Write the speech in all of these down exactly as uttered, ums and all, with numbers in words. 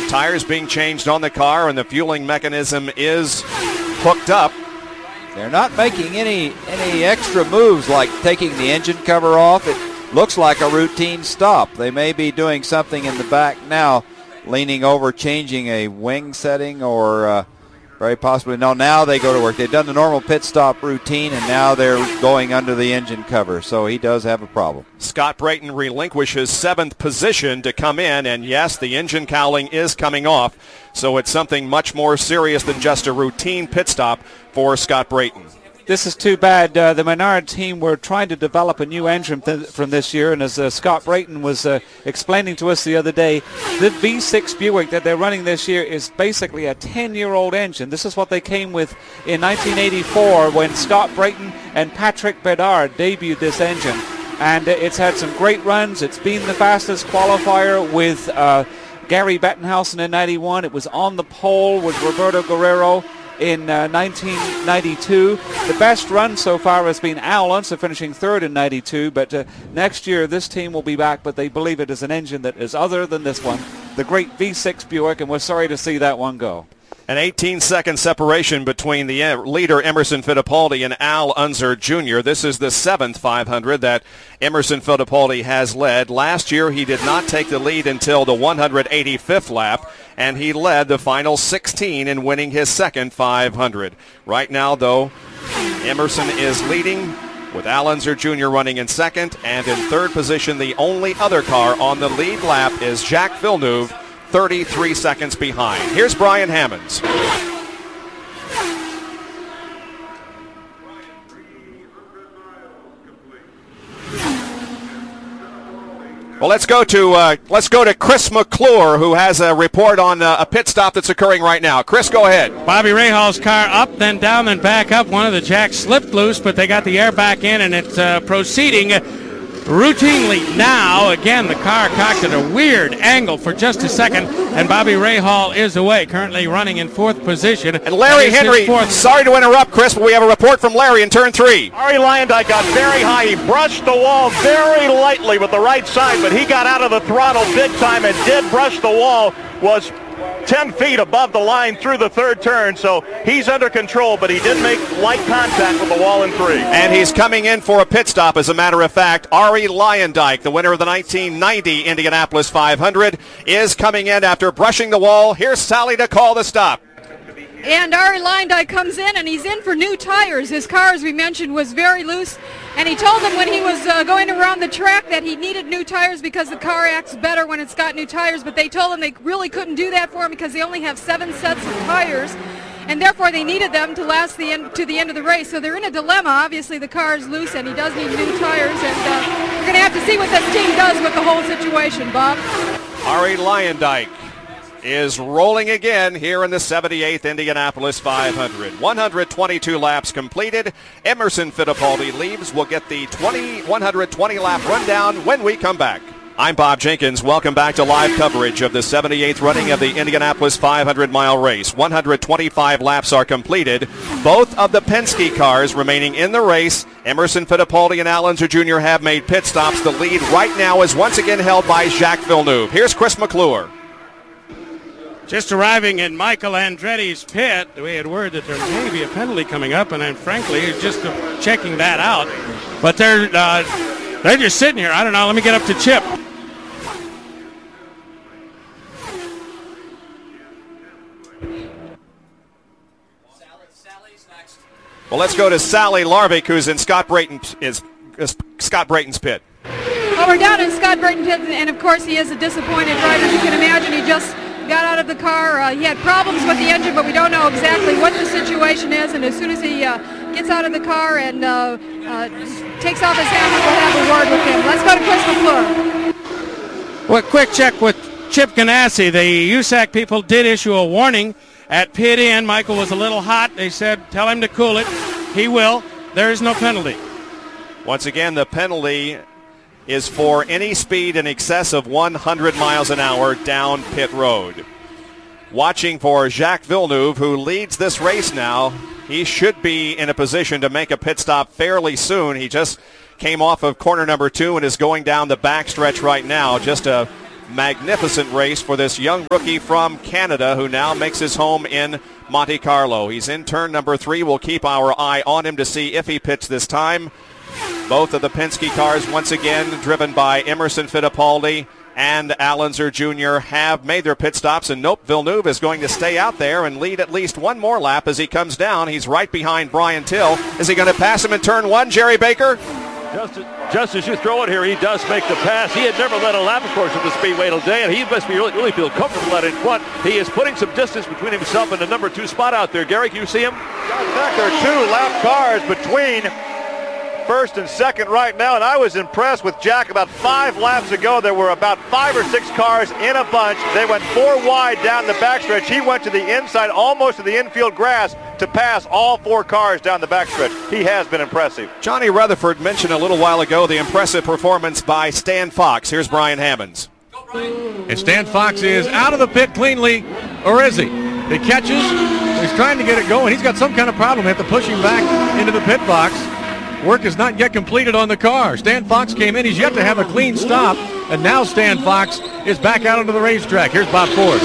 tires being changed on the car, and the fueling mechanism is hooked up. They're not making any any extra moves like taking the engine cover off. It looks like a routine stop. They may be doing something in the back now, leaning over, changing a wing setting, or uh, very possibly, no, now they go to work. They've done the normal pit stop routine, and now they're going under the engine cover, so he does have a problem. Scott Brayton relinquishes seventh position to come in, and yes, the engine cowling is coming off, so it's something much more serious than just a routine pit stop for Scott Brayton. This is too bad. Uh, the Menard team were trying to develop a new engine th- from this year, and as uh, Scott Brayton was uh, explaining to us the other day, the V six Buick that they're running this year is basically a ten-year-old engine. This is what they came with in nineteen eighty-four when Scott Brayton and Patrick Bedard debuted this engine. And uh, it's had some great runs. It's been the fastest qualifier with uh, Gary Bettenhausen in ninety-one. It was on the pole with Roberto Guerrero in uh, nineteen ninety-two. The best run so far has been Al Unser finishing third in ninety-two, but uh, next year this team will be back, but they believe it is an engine that is other than this one, the great V six Buick, and we're sorry to see that one go. An eighteen-second separation between the leader Emerson Fittipaldi and Al Unser Junior This is the seventh five hundred that Emerson Fittipaldi has led. Last year he did not take the lead until the one hundred eighty-fifth lap, and he led the final sixteen in winning his second five hundred. Right now, though, Emerson is leading with Al Unser Junior running in second, and in third position, the only other car on the lead lap is Jacques Villeneuve, thirty-three seconds behind. Here's Brian Hammonds. Well, let's go to uh, let's go to Chris McClure, who has a report on uh, a pit stop that's occurring right now. Chris, go ahead. Bobby Rahal's car up, then down, then back up. One of the jacks slipped loose, but they got the air back in, and it's uh, proceeding routinely now. Again, the car cocked at a weird angle for just a second, and Bobby Rahal is away, currently running in fourth position. And Larry Henry, sorry to interrupt, Chris, but we have a report from Larry in turn three. Arie Luyendyk got very high. He brushed the wall very lightly with the right side, but he got out of the throttle big time and did brush the wall, was ten feet above the line through the third turn, so he's under control, but he did make light contact with the wall in three. And he's coming in for a pit stop, as a matter of fact. Arie Luyendyk, the winner of the nineteen ninety Indianapolis five hundred, is coming in after brushing the wall. Here's Sally to call the stop. And Arie Luyendyk comes in, and he's in for new tires. His car, as we mentioned, was very loose, and he told them when he was uh, going around the track that he needed new tires because the car acts better when it's got new tires, but they told him they really couldn't do that for him because they only have seven sets of tires, and therefore they needed them to last the end, to the end of the race. So they're in a dilemma. Obviously, the car is loose, and he does need new tires, and uh, we're going to have to see what this team does with the whole situation, Bob. Arie Luyendyk is rolling again here in the seventy-eighth Indianapolis five hundred. one hundred twenty-two laps completed. Emerson Fittipaldi leaves. We'll get the twenty, one hundred twenty lap rundown when we come back. I'm Bob Jenkins. Welcome back to live coverage of the seventy-eighth running of the Indianapolis five hundred mile race. one hundred twenty-five laps are completed. Both of the Penske cars remaining in the race. Emerson Fittipaldi and Al Unser Junior have made pit stops. The lead right now is once again held by Jacques Villeneuve. Here's Chris McClure. Just arriving in Michael Andretti's pit, we had word that there may be a penalty coming up, and I'm frankly just uh, checking that out. But they're uh, they're just sitting here. I don't know. Let me get up to Chip. Well, let's go to Sally Larvik, who's in Scott Brayton's is, is Scott Brayton's pit. Well, we're down in Scott Brayton's pit, and of course he is a disappointed driver. As you can imagine, he just got out of the car. Uh, he had problems with the engine, but we don't know exactly what the situation is. And as soon as he uh, gets out of the car and uh, uh, takes off his helmet, we'll have a word with him. Let's go to Chris McClure. Well, quick check with Chip Ganassi. The U S A C people did issue a warning at pit in. Michael was a little hot. They said, tell him to cool it. He will. There is no penalty. Once again, the penalty is for any speed in excess of one hundred miles an hour down pit road. Watching for Jacques Villeneuve, who leads this race now. He should be in a position to make a pit stop fairly soon. He just came off of corner number two and is going down the backstretch right now. Just a magnificent race for this young rookie from Canada who now makes his home in Monte Carlo. He's in turn number three. We'll keep our eye on him to see if he pits this time. Both of the Penske cars, once again, driven by Emerson Fittipaldi and Alonso Junior, have made their pit stops, and nope, Villeneuve is going to stay out there and lead at least one more lap as he comes down. He's right behind Brian Till. Is he going to pass him in turn one, Jerry Baker? Just, just as you throw it here, he does make the pass. He had never led a lap, of course, at the Speedway today, and he must be really, really feel comfortable out in front. He is putting some distance between himself and the number two spot out there. Gary, can you see him? In fact, there are two lap cars between first and second right now, and I was impressed with Jack. About five laps ago, there were about five or six cars in a bunch. They went four wide down the backstretch. He went to the inside, almost to the infield grass, to pass all four cars down the backstretch. He has been impressive. Johnny Rutherford mentioned a little while ago the impressive performance by Stan Fox. Here's Brian Hammonds. And Stan Fox is out of the pit cleanly, or is he? He catches, he's trying to get it going. He's got some kind of problem. They have to push him back into the pit box. Work is not yet completed on the car. Stan Fox came in. He's yet to have a clean stop. And now Stan Fox is back out onto the racetrack. Here's Bob Ford.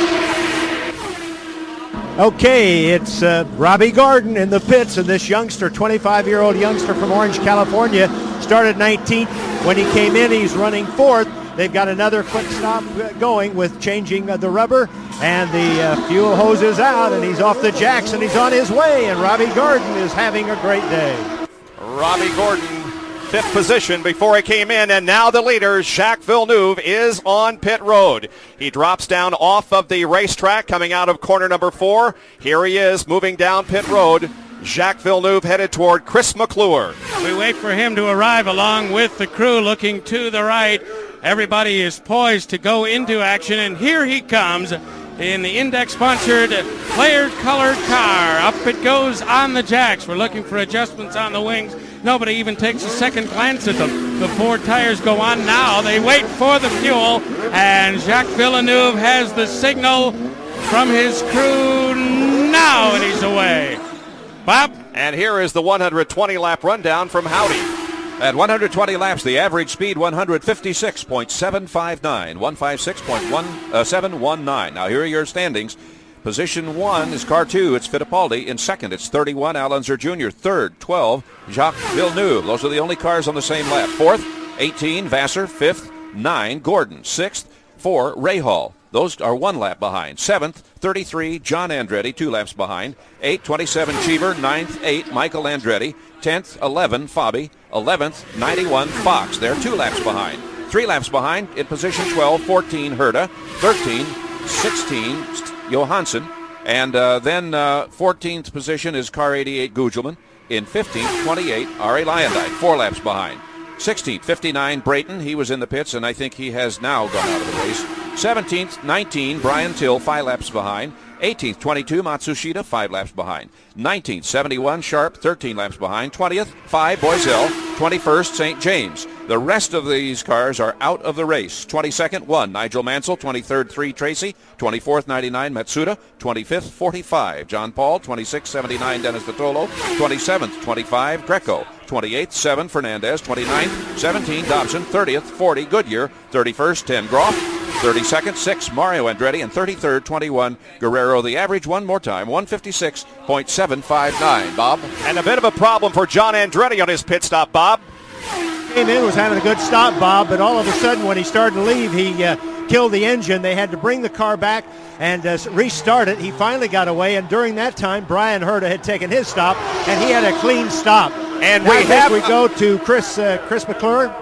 Okay, it's uh, Robbie Gordon in the pits, and this youngster, twenty-five-year-old youngster from Orange, California, started nineteenth. When he came in, he's running fourth. They've got another quick stop going with changing uh, the rubber, and the uh, fuel hose is out, and he's off the jacks, and he's on his way, and Robbie Gordon is having a great day. Robbie Gordon, fifth position before he came in, and now the leader, Jacques Villeneuve, is on pit road. He drops down off of the racetrack coming out of corner number four. Here he is moving down pit road. Jacques Villeneuve headed toward Chris McClure. We wait for him to arrive along with the crew looking to the right. Everybody is poised to go into action, and here he comes in the index-sponsored player-colored car. Up it goes on the jacks. We're looking for adjustments on the wings. Nobody even takes a second glance at them. The four tires go on now. They wait for the fuel, and Jacques Villeneuve has the signal from his crew now, and he's away. Bob? And here is the one hundred twenty lap rundown from Howdy. At one hundred twenty laps, the average speed one fifty-six point seven five nine, one fifty-six point seven one nine. Now here are your standings. Position one is car two. It's Fittipaldi. In second, it's thirty-one, Alonso Junior Third, twelve, Jacques Villeneuve. Those are the only cars on the same lap. Fourth, eighteen, Vassar. Fifth, nine, Gordon. Sixth, four, Rahal. Those are one lap behind. Seventh, thirty-three, John Andretti, two laps behind. Eight, twenty-seven, Cheever. Ninth, eight, Michael Andretti. Tenth, eleven, Fabi. Eleventh, ninety-one, Fox. They're two laps behind. Three laps behind in position twelve, fourteen, Herta. thirteen, sixteen, Johansson. And uh, then uh, fourteenth position is car eighty-eight, Gugelman. In fifteenth, twenty-eight, Ari Luyendyk, four laps behind. sixteenth, fifty-nine, Brayton. He was in the pits, and I think he has now gone out of the race. seventeenth, nineteen, Brian Till, five laps behind. eighteenth, twenty-two, Matsushita, five laps behind. nineteenth, seventy-one, Sharp, thirteen laps behind. twentieth, five, Boisel. twenty-first, Saint James. The rest of these cars are out of the race. twenty-second, one, Nigel Mansell. twenty-third, three, Tracy. twenty-fourth, ninety-nine, Matsuda. twenty-fifth, forty-five, John Paul. twenty-sixth, seventy-nine, Dennis Vitolo. twenty-seventh, twenty-five, Greco. twenty-eighth, seven, Fernandez. twenty-ninth, seventeen, Dobson. thirtieth, forty, Goodyear. thirty-first, ten, Groff. thirty-second, six, Mario Andretti. And thirty-third, twenty-one, Guerrero. The average, one more time, one fifty-six point seven five nine. Bob? And a bit of a problem for John Andretti on his pit stop, Bob. Came in, was having a good stop, Bob, but all of a sudden when he started to leave, he uh, killed the engine. They had to bring the car back and uh, restart it. He finally got away, and during that time, Brian Herta had taken his stop, and he had a clean stop. And now we have... we go to Chris uh, Chris McClure.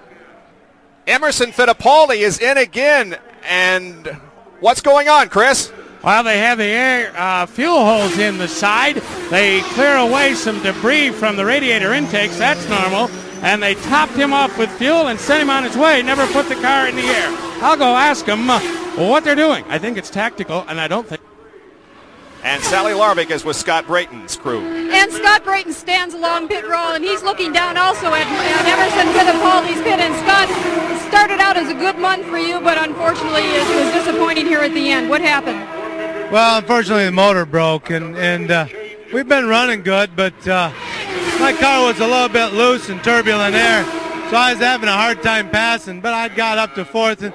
Emerson Fittipaldi is in again, and what's going on, Chris? Well, they have the air uh, fuel holes in the side. They clear away some debris from the radiator intakes. That's normal. And they topped him off with fuel and sent him on his way. Never put the car in the air. I'll go ask them uh, what they're doing. I think it's tactical, and I don't think... And Sally Larvik is with Scott Brayton's crew. And Scott Brayton stands along pit row, and he's looking down also at, at Emerson Fittipaldi's pit. And Scott, it started out as a good month for you, but unfortunately it was disappointing here at the end. What happened? Well, unfortunately the motor broke, and, and uh, we've been running good, but uh, my car was a little bit loose and turbulent air, so I was having a hard time passing, but I got up to fourth, and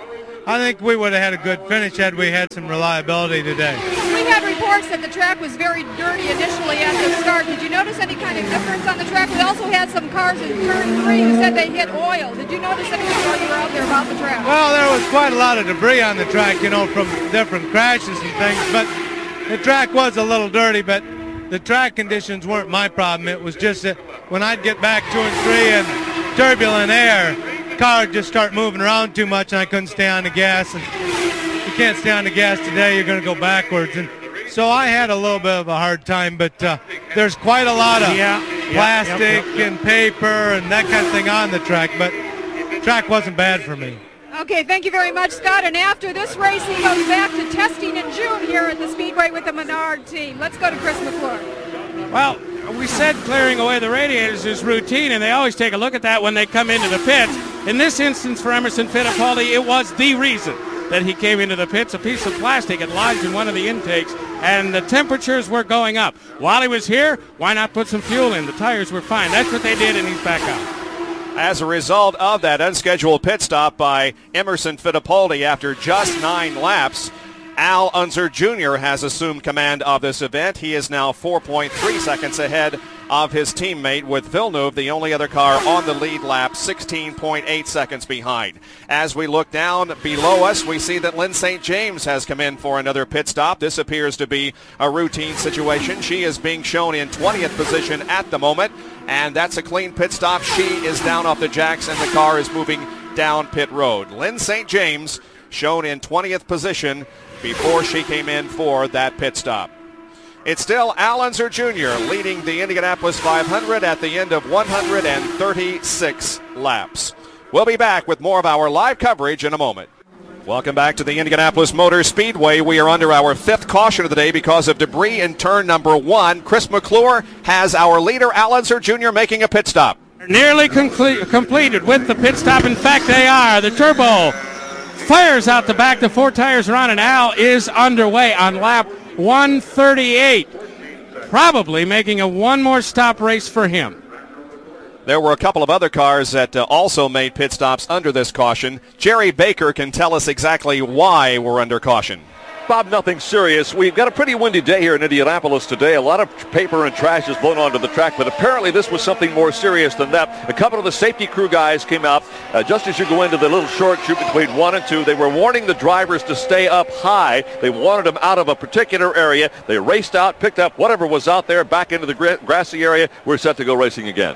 I think we would have had a good finish had we had some reliability today. We had reports that the track was very dirty initially at the start. Did you notice any kind of difference on the track? We also had some cars in turn three who said they hit oil. Did you notice anything while you were out there about the track? Well, there was quite a lot of debris on the track, you know, from different crashes and things, but the track was a little dirty, but the track conditions weren't my problem. It was just that when I'd get back two and three in turbulent air, the car would just start moving around too much and I couldn't stay on the gas. And you can't stay on the gas today, you're going to go backwards. And so I had a little bit of a hard time, but uh, there's quite a lot of yeah, plastic yeah, yeah, yeah. and paper and that kind of thing on the track, but the track wasn't bad for me. Okay, thank you very much, Scott. And after this race, he goes back to testing in June here at the Speedway with the Menard team. Let's go to Chris McClure. Well, we said clearing away the radiators is routine, and they always take a look at that when they come into the pits. In this instance for Emerson Fittipaldi, it was the reason that he came into the pits. A piece of plastic had lodged in one of the intakes, and the temperatures were going up. While he was here, why not put some fuel in? The tires were fine. That's what they did, and he's back out. As a result of that unscheduled pit stop by Emerson Fittipaldi after just nine laps, Al Unser Junior has assumed command of this event. He is now four point three seconds ahead of his teammate, with Villeneuve, the only other car on the lead lap, sixteen point eight seconds behind. As we look down below us, we see that Lynn Saint James has come in for another pit stop. This appears to be a routine situation. She is being shown in twentieth position at the moment, and that's a clean pit stop. She is down off the jacks, and the car is moving down pit road. Lynn Saint James shown in twentieth position before she came in for that pit stop. It's still Al Unser Junior leading the Indianapolis five hundred at the end of one hundred thirty-six laps. We'll be back with more of our live coverage in a moment. Welcome back to the Indianapolis Motor Speedway. We are under our fifth caution of the day because of debris in turn number one. Chris McClure has our leader, Al Unser Junior, making a pit stop. Nearly conclu- completed with the pit stop. In fact, they are. The turbo fires out the back. The four tires are on, and Al is underway on lap one thirty-eight. Probably making a one more stop race for him. There were a couple of other cars that uh, also made pit stops under this caution. Jerry Baker can tell us exactly why we're under caution. Bob, nothing serious. We've got a pretty windy day here in Indianapolis today. A lot of paper and trash is blown onto the track, but apparently this was something more serious than that. A couple of the safety crew guys came out uh, just as you go into the little short chute between one and two. They were warning the drivers to stay up high. They wanted them out of a particular area. They raced out, picked up whatever was out there, back into the gra- grassy area. We're set to go racing again.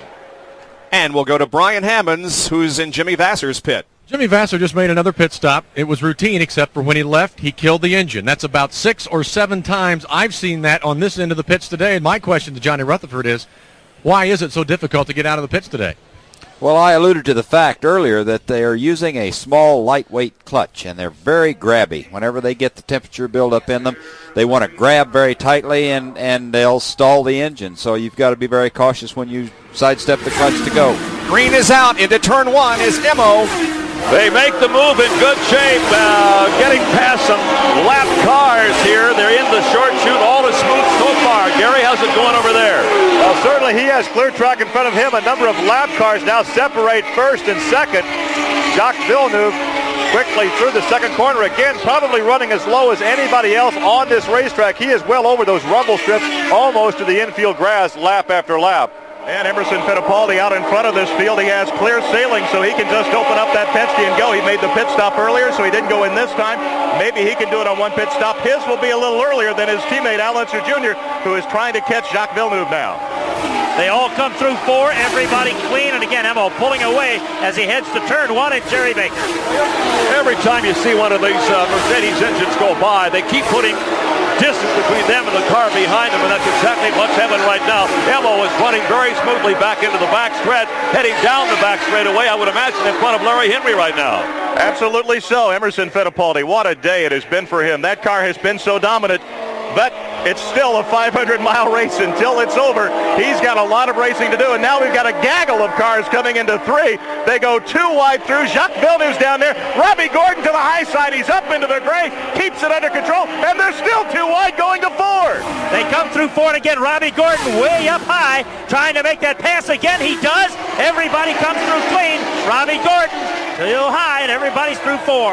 And we'll go to Brian Hammonds, who's in Jimmy Vassar's pit. Jimmy Vasser just made another pit stop. It was routine, except for when he left, he killed the engine. That's about six or seven times I've seen that on this end of the pits today. And my question to Johnny Rutherford is, why is it so difficult to get out of the pits today? Well, I alluded to the fact earlier that they are using a small, lightweight clutch, and they're very grabby. Whenever they get the temperature buildup in them, they want to grab very tightly, and, and they'll stall the engine. So you've got to be very cautious when you sidestep the clutch to go. Green is out. Into turn one is Emo. They make the move in good shape, uh, getting past some lap cars here. They're in the short chute. All is smooth so far. Gary, how's it going over there? Well, certainly he has clear track in front of him. A number of lap cars now separate first and second. Jacques Villeneuve quickly through the second corner again, probably running as low as anybody else on this racetrack. He is well over those rumble strips, almost to the infield grass lap after lap. And Emerson Fittipaldi out in front of this field. He has clear sailing, so he can just open up that Penske and go. He made the pit stop earlier, so he didn't go in this time. Maybe he can do it on one pit stop. His will be a little earlier than his teammate Al Unser Junior, who is trying to catch Jacques Villeneuve now. They all come through four, everybody clean, and again, Emo pulling away as he heads to turn one, and Jerry Baker. Every time you see one of these uh, Mercedes engines go by, they keep putting distance between them and the car behind them, and that's exactly what's happening right now. Emo is running very smoothly back into the back stretch, heading down the back straightaway, I would imagine, in front of Larry Henry right now. Absolutely so. Emerson Fittipaldi, what a day it has been for him. That car has been so dominant, but it's still a five hundred mile race until it's over. He's got a lot of racing to do, and now we've got a gaggle of cars coming into three. They go two wide through. Jacques Villeneuve's down there. Robbie Gordon to the high side. He's up into the gray, keeps it under control, and they're still two wide going to four. They come through four, and again, Robbie Gordon way up high, trying to make that pass again. He does. Everybody comes through clean. Robbie Gordon too high, and everybody's through four.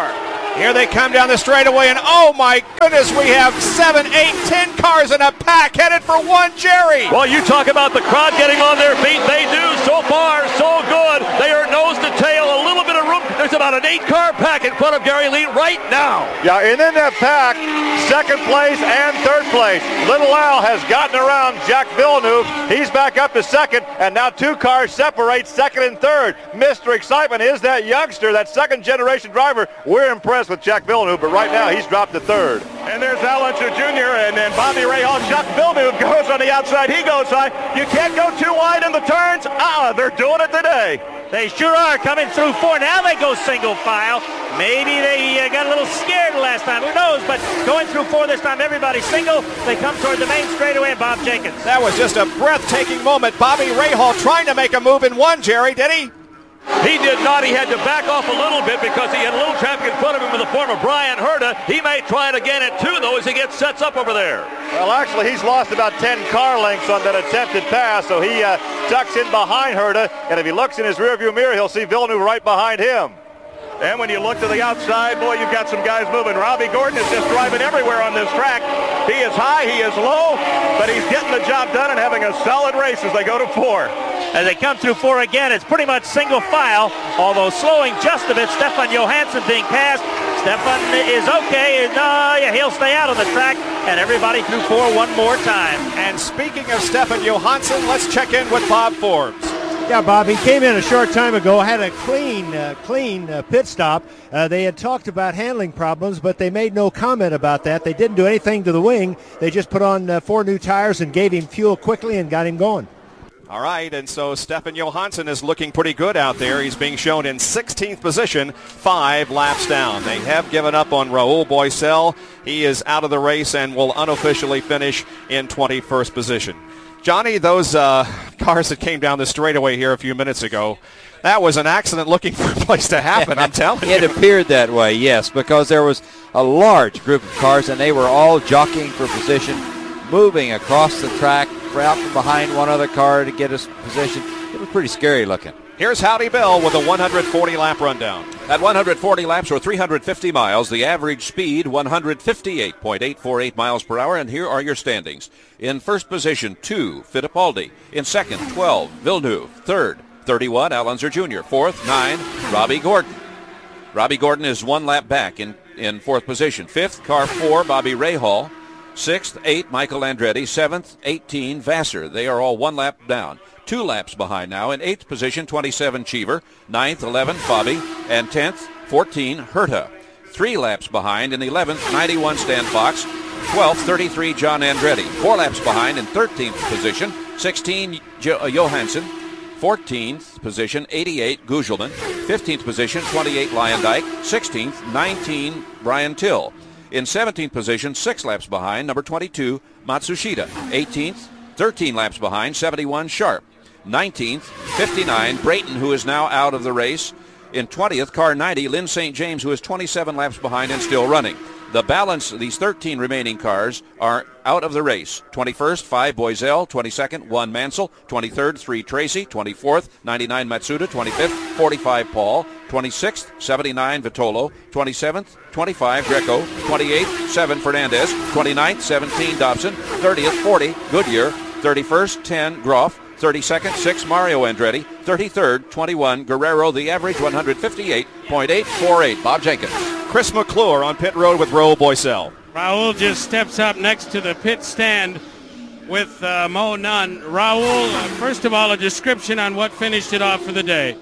Here they come down the straightaway, and oh my goodness, we have seven, eight, ten cars in a pack headed for one Jerry. Well, you talk about the crowd getting on their feet. They do. So far, so good. They are nose to tail, a little bit of room. There's about an eight-car pack in front of Gary Lee right now. Yeah, and in that pack, second place and third place. Little Al has gotten around Jack Villeneuve. He's back up to second, and now two cars separate second and third. Mister Excitement is that youngster, that second-generation driver. We're impressed with Jack Villeneuve, but right now he's dropped to third. And there's Al Unser Junior and then Bobby Rahal. Chuck Villeneuve goes on the outside. He goes high. You can't go too wide in the turns. Ah, they're doing it today. They sure are coming through four. Now they go single file. Maybe they uh, got a little scared last time. Who knows? But going through four this time, everybody's single. They come toward the main straightaway, and Bob Jenkins. That was just a breathtaking moment. Bobby Rahal trying to make a move in one, Jerry, did he? He did not. He had to back off a little bit because he had a little traffic in front of him in the form of Brian Herta. He may try it again at two, though, as he gets sets up over there. Well, actually, he's lost about ten car lengths on that attempted pass, so he uh, ducks in behind Herta, and if he looks in his rearview mirror, he'll see Villeneuve right behind him. And when you look to the outside, boy, you've got some guys moving. Robbie Gordon is just driving everywhere on this track. He is high, he is low, but he's getting the job done and having a solid race as they go to four. As they come through four again, it's pretty much single file, although slowing just a bit. Stefan Johansson being passed. Stefan is okay. No, yeah, he'll stay out of the track, and everybody through four one more time. And speaking of Stefan Johansson, let's check in with Bob Forbes. Yeah, Bob, he came in a short time ago, had a clean, uh, clean uh, pit stop. Uh, they had talked about handling problems, but they made no comment about that. They didn't do anything to the wing. They just put on uh, four new tires and gave him fuel quickly and got him going. All right, and so Stefan Johansson is looking pretty good out there. He's being shown in sixteenth position, five laps down. They have given up on Raul Boesel. He is out of the race and will unofficially finish in twenty-first position. Johnny, those uh, cars that came down the straightaway here a few minutes ago, that was an accident looking for a place to happen, I'm telling you. It appeared that way, yes, because there was a large group of cars, and they were all jockeying for position, moving across the track, out from behind one other car to get us position. It was pretty scary looking. Here's Howdy Bill with a one hundred forty lap rundown. At one hundred forty laps or three hundred fifty miles, the average speed one hundred fifty-eight point eight four eight miles per hour, and here are your standings. In first position, two, Fittipaldi. In second, twelve, Villeneuve. Third, thirty-one, Al Unser Junior Fourth, nine, Robbie Gordon. Robbie Gordon is one lap back in, in fourth position. Fifth, car four, Bobby Rahal. Sixth, eight, Michael Andretti. Seventh, eighteen, Vassar. They are all one lap down. Two laps behind now. In eighth position, twenty-seven, Cheever. Ninth, eleven, Bobby. And tenth, fourteen, Herta. Three laps behind. In eleventh, ninety-one, Stan Fox. twelfth, thirty-three, John Andretti. Four laps behind in thirteenth position, sixteen, jo- uh, Johansson. fourteenth position, eighty-eight, Gugelman. fifteenth position, twenty-eight, Lyondike. sixteenth, nineteen, Brian Till. In seventeenth position, six laps behind, number twenty-two, Matsushita. eighteenth, thirteen laps behind, seventy-one, Sharp. nineteenth, fifty-nine, Brayton, who is now out of the race. In twentieth, car ninety, Lynn Saint James, who is twenty-seven laps behind and still running. The balance of these thirteen remaining cars are out of the race. twenty-first, five, Boesel. twenty-second, one, Mansell. twenty-third, three, Tracy. twenty-fourth, ninety-nine, Matsuda. twenty-fifth, forty-five, Paul. twenty-sixth, seventy-nine, Vitolo. twenty-seventh, twenty-five, Greco. twenty-eighth, seven, Fernandez. twenty-ninth, seventeen, Dobson. thirtieth, forty, Goodyear. thirty-first, ten, Groff. thirty-second, six, Mario Andretti. thirty-third, twenty-one, Guerrero. The average, one hundred fifty-eight point eight four eight. Bob Jenkins. Chris McClure on pit road with Raul Boesel. Raul just steps up next to the pit stand with uh, Mo Nunn. Raul, uh, first of all, a description on what finished it off for the day.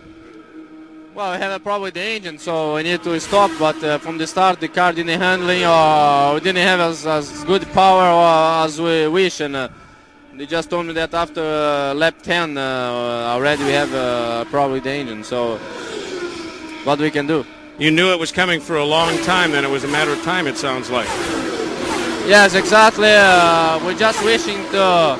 Well, we had a problem with the engine, so we need to stop. But uh, from the start, the car didn't handling, or we didn't have as, as good power uh, as we wish. And uh, they just told me that after uh, lap ten, uh, already we have a problem with the engine. So what we can do? You knew it was coming for a long time, then it was a matter of time, it sounds like. Yes, exactly. Uh, we're just wishing to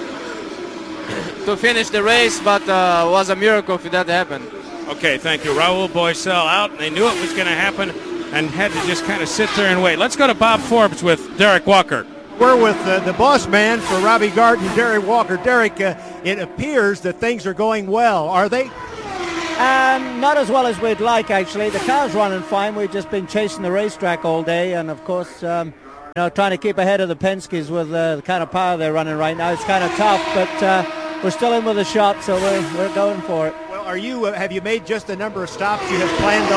to finish the race, but uh, it was a miracle if that happened. Okay, thank you. Raul Boesel out, and they knew it was going to happen and had to just kind of sit there and wait. Let's go to Bob Forbes with Derek Walker. We're with uh, the boss man for Robbie Gordon, Derek Walker. Derek, uh, it appears that things are going well. Are they? Um, not as well as we'd like, actually. The car's running fine. We've just been chasing the racetrack all day, and of course, um, you know, trying to keep ahead of the Penske's with uh, the kind of power they're running right now. It's kind of tough, but uh, we're still in with a shot, so we're we're going for it. Well, are you? Uh, have you made just the number of stops you have planned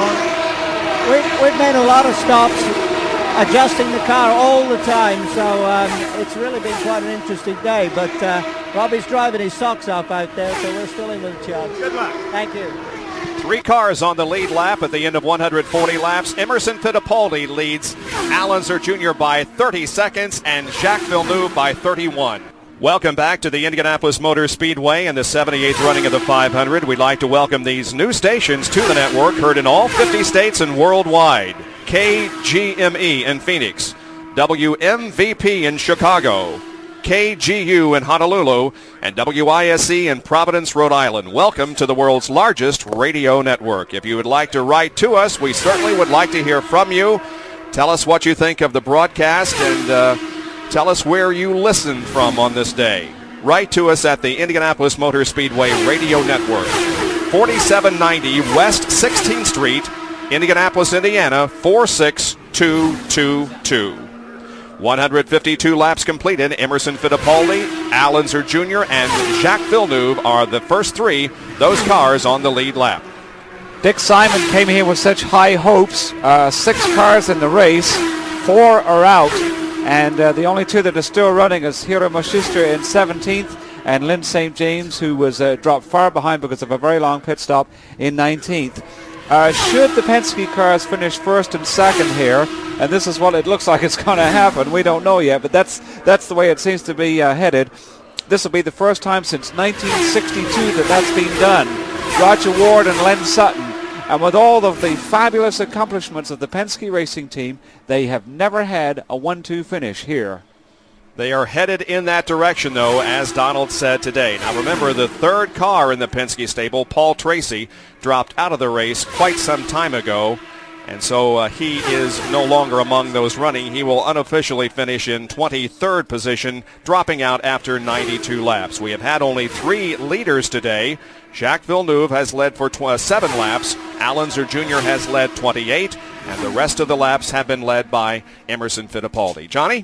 on? We've we've made a lot of stops, adjusting the car all the time. So um, it's really been quite an interesting day. But uh, Robbie's driving his socks off out there, so we're still in with a chance. Good luck. Thank you. Three cars on the lead lap at the end of one hundred forty laps. Emerson Fittipaldi leads Al Unser Junior by thirty seconds and Jacques Villeneuve by thirty-one. Welcome back to the Indianapolis Motor Speedway and the seventy-eighth running of the five hundred. We'd like to welcome these new stations to the network, heard in all fifty states and worldwide. K G M E in Phoenix, W M V P in Chicago, K G U in Honolulu, and W I S E in Providence, Rhode Island. Welcome to the world's largest radio network. If you would like to write to us, we certainly would like to hear from you. Tell us what you think of the broadcast and uh, tell us where you listened from on this day. Write to us at the Indianapolis Motor Speedway Radio Network, forty-seven ninety West sixteenth Street, Indianapolis, Indiana, four six two two two. one hundred fifty-two laps completed. Emerson Fittipaldi, Al Unser Junior, and Jacques Villeneuve are the first three, those cars on the lead lap. Dick Simon came here with such high hopes. Uh, six cars in the race, four are out, and uh, the only two that are still running is Hiro Schuster in seventeenth and Lynn Saint James, who was uh, dropped far behind because of a very long pit stop, in nineteenth. Uh, should the Penske cars finish first and second here, and this is what it looks like it's going to happen, we don't know yet, but that's that's the way it seems to be uh, headed. This will be the first time since nineteen sixty-two that that's been done. Roger Ward and Len Sutton. And with all of the fabulous accomplishments of the Penske racing team, they have never had a one two finish here. They are headed in that direction, though, as Donald said today. Now, remember, the third car in the Penske stable, Paul Tracy, dropped out of the race quite some time ago, and so uh, he is no longer among those running. He will unofficially finish in twenty-third position, dropping out after ninety-two laps. We have had only three leaders today. Jacques Villeneuve has led for tw- seven laps. Al Unser Junior has led twenty-eight, and the rest of the laps have been led by Emerson Fittipaldi. Johnny?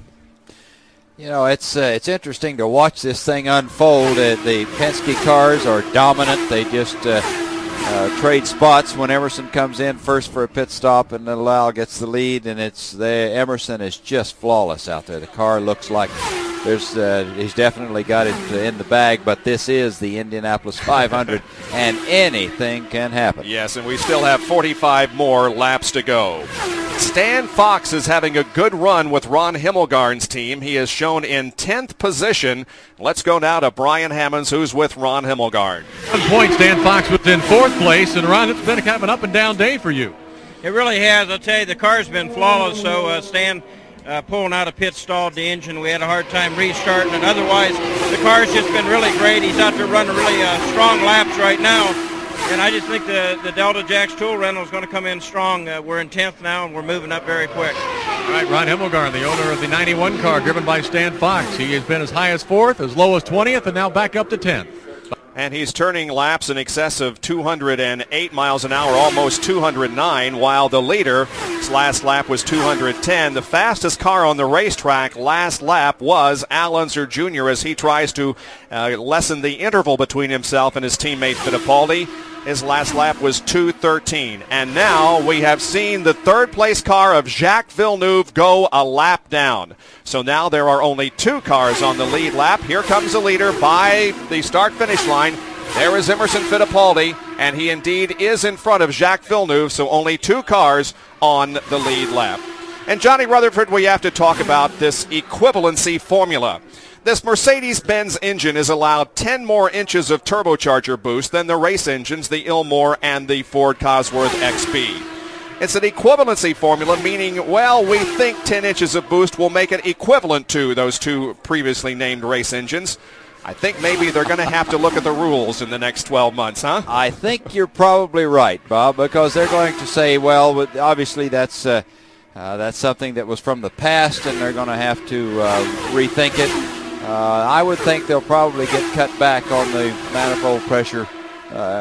You know, it's uh, it's interesting to watch this thing unfold. Uh, the Penske cars are dominant. They just uh, uh, trade spots when Emerson comes in first for a pit stop, and then Al gets the lead, and it's the Emerson is just flawless out there. The car looks like there's uh, he's definitely got it in the bag, but this is the Indianapolis five hundred, and anything can happen. Yes, and we still have forty-five more laps to go. Stan Fox is having a good run with Ron Himmelgarn's team. He is shown in tenth position. Let's go now to Brian Hammonds, who's with Ron Himmelgarn. One point, Stan Fox was in fourth place, and Ron, it's been kind of an up-and-down day for you. It really has. I'll tell you, the car's been flawless, so uh, Stan uh, pulling out a pit stalled the engine. We had a hard time restarting it. Otherwise, the car's just been really great. He's out there running really uh, strong laps right now. And I just think the, the Delta Jacks tool rental is going to come in strong. Uh, we're in tenth now, and we're moving up very quick. All right, Ron Himmelgarn, the owner of the ninety-one car, driven by Stan Fox. He has been as high as fourth, as low as twentieth, and now back up to tenth. And he's turning laps in excess of two hundred eight miles an hour, almost two hundred nine, while the leader, his last lap was two hundred ten. The fastest car on the racetrack last lap was Al Unser Junior as he tries to uh, lessen the interval between himself and his teammate Fittipaldi. His last lap was two thirteen. And now we have seen the third place car of Jacques Villeneuve go a lap down. So now there are only two cars on the lead lap. Here comes the leader by the start-finish line. There is Emerson Fittipaldi, and he indeed is in front of Jacques Villeneuve, so only two cars on the lead lap. And Johnny Rutherford, we have to talk about this equivalency formula. This Mercedes-Benz engine is allowed ten more inches of turbocharger boost than the race engines, the Ilmor and the Ford Cosworth X B. It's an equivalency formula, meaning, well, we think ten inches of boost will make it equivalent to those two previously named race engines. I think maybe they're going to have to look at the rules in the next twelve months, huh? I think you're probably right, Bob, because they're going to say, well, obviously that's uh, uh, that's something that was from the past, and they're going to have to uh, rethink it. Uh, I would think they'll probably get cut back on the manifold pressure uh,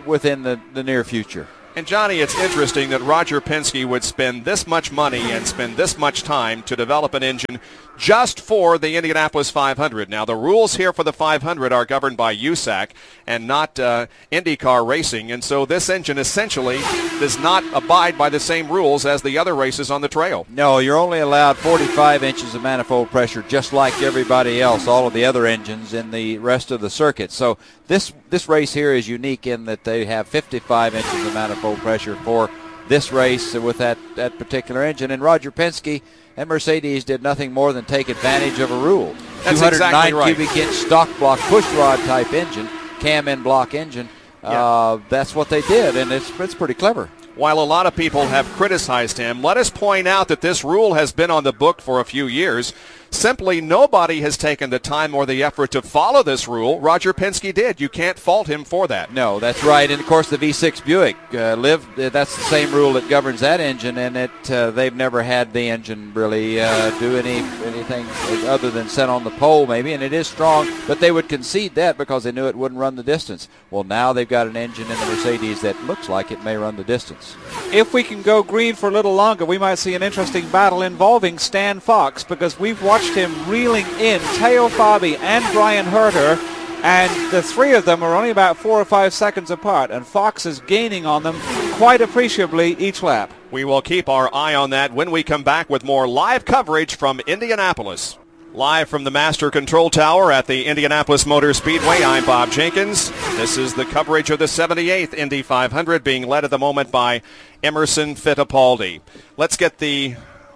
within the, the near future. And, Johnny, it's interesting that Roger Penske would spend this much money and spend this much time to develop an engine just for the Indianapolis five hundred. Now, the rules here for the five hundred are governed by U S A C and not uh, IndyCar racing, and so this engine essentially does not abide by the same rules as the other races on the trail. No, you're only allowed forty-five inches of manifold pressure, just like everybody else, all of the other engines in the rest of the circuit. So this this race here is unique in that they have fifty-five inches of manifold pressure for this race with that, that particular engine. And Roger Penske and Mercedes did nothing more than take advantage of a rule. That's two hundred nine exactly right. cubic inch stock block pushrod type engine, cam in block engine. Yeah. Uh, that's what they did, and it's it's pretty clever. While a lot of people have criticized him, let us point out that this rule has been on the book for a few years. Simply nobody has taken the time or the effort to follow this rule. Roger Penske did. You can't fault him for that. No, that's right. And, of course, the V six Buick uh, lived. Uh, that's the same rule that governs that engine, and it uh, they've never had the engine really uh, do any anything other than set on the pole maybe, and it is strong, but they would concede that because they knew it wouldn't run the distance. Well, now they've got an engine in the Mercedes that looks like it may run the distance. If we can go green for a little longer, we might see an interesting battle involving Stan Fox, because we've watched him reeling in Teo Fabi and Brian Herter, and the three of them are only about four or five seconds apart, and Fox is gaining on them quite appreciably each lap. We will keep our eye on that when we come back with more live coverage from Indianapolis. Live from the Master Control Tower at the Indianapolis Motor Speedway, I'm Bob Jenkins. This is the coverage of the seventy-eighth Indy five hundred, being led at the moment by Emerson Fittipaldi. Let's get the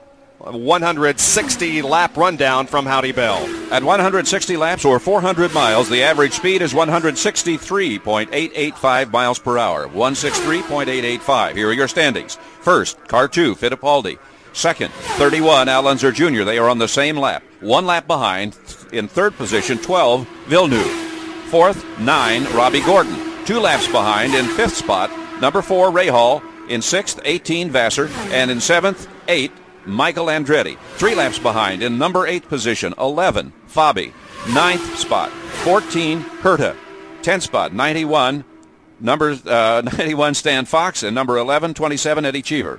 one hundred sixty lap rundown from Howdy Bell. At one hundred sixty laps or four hundred miles, the average speed is one hundred sixty-three point eight eight five miles per hour. one sixty-three point eight eight five. Here are your standings. First, car two, Fittipaldi. Second, thirty-one, Al Unser Junior They are on the same lap. One lap behind. In third position, twelve, Villeneuve. Fourth, nine, Robbie Gordon. Two laps behind. In fifth spot, number four, Rahal. In sixth, eighteen, Vassar. And in seventh, eight, Michael Andretti. Three laps behind. In number eight position, eleven, Fabi. Ninth spot, fourteen, Herta. Tenth spot, ninety-one, number uh, ninety-one, Stan Fox. And number eleven, twenty-seven, Eddie Cheever.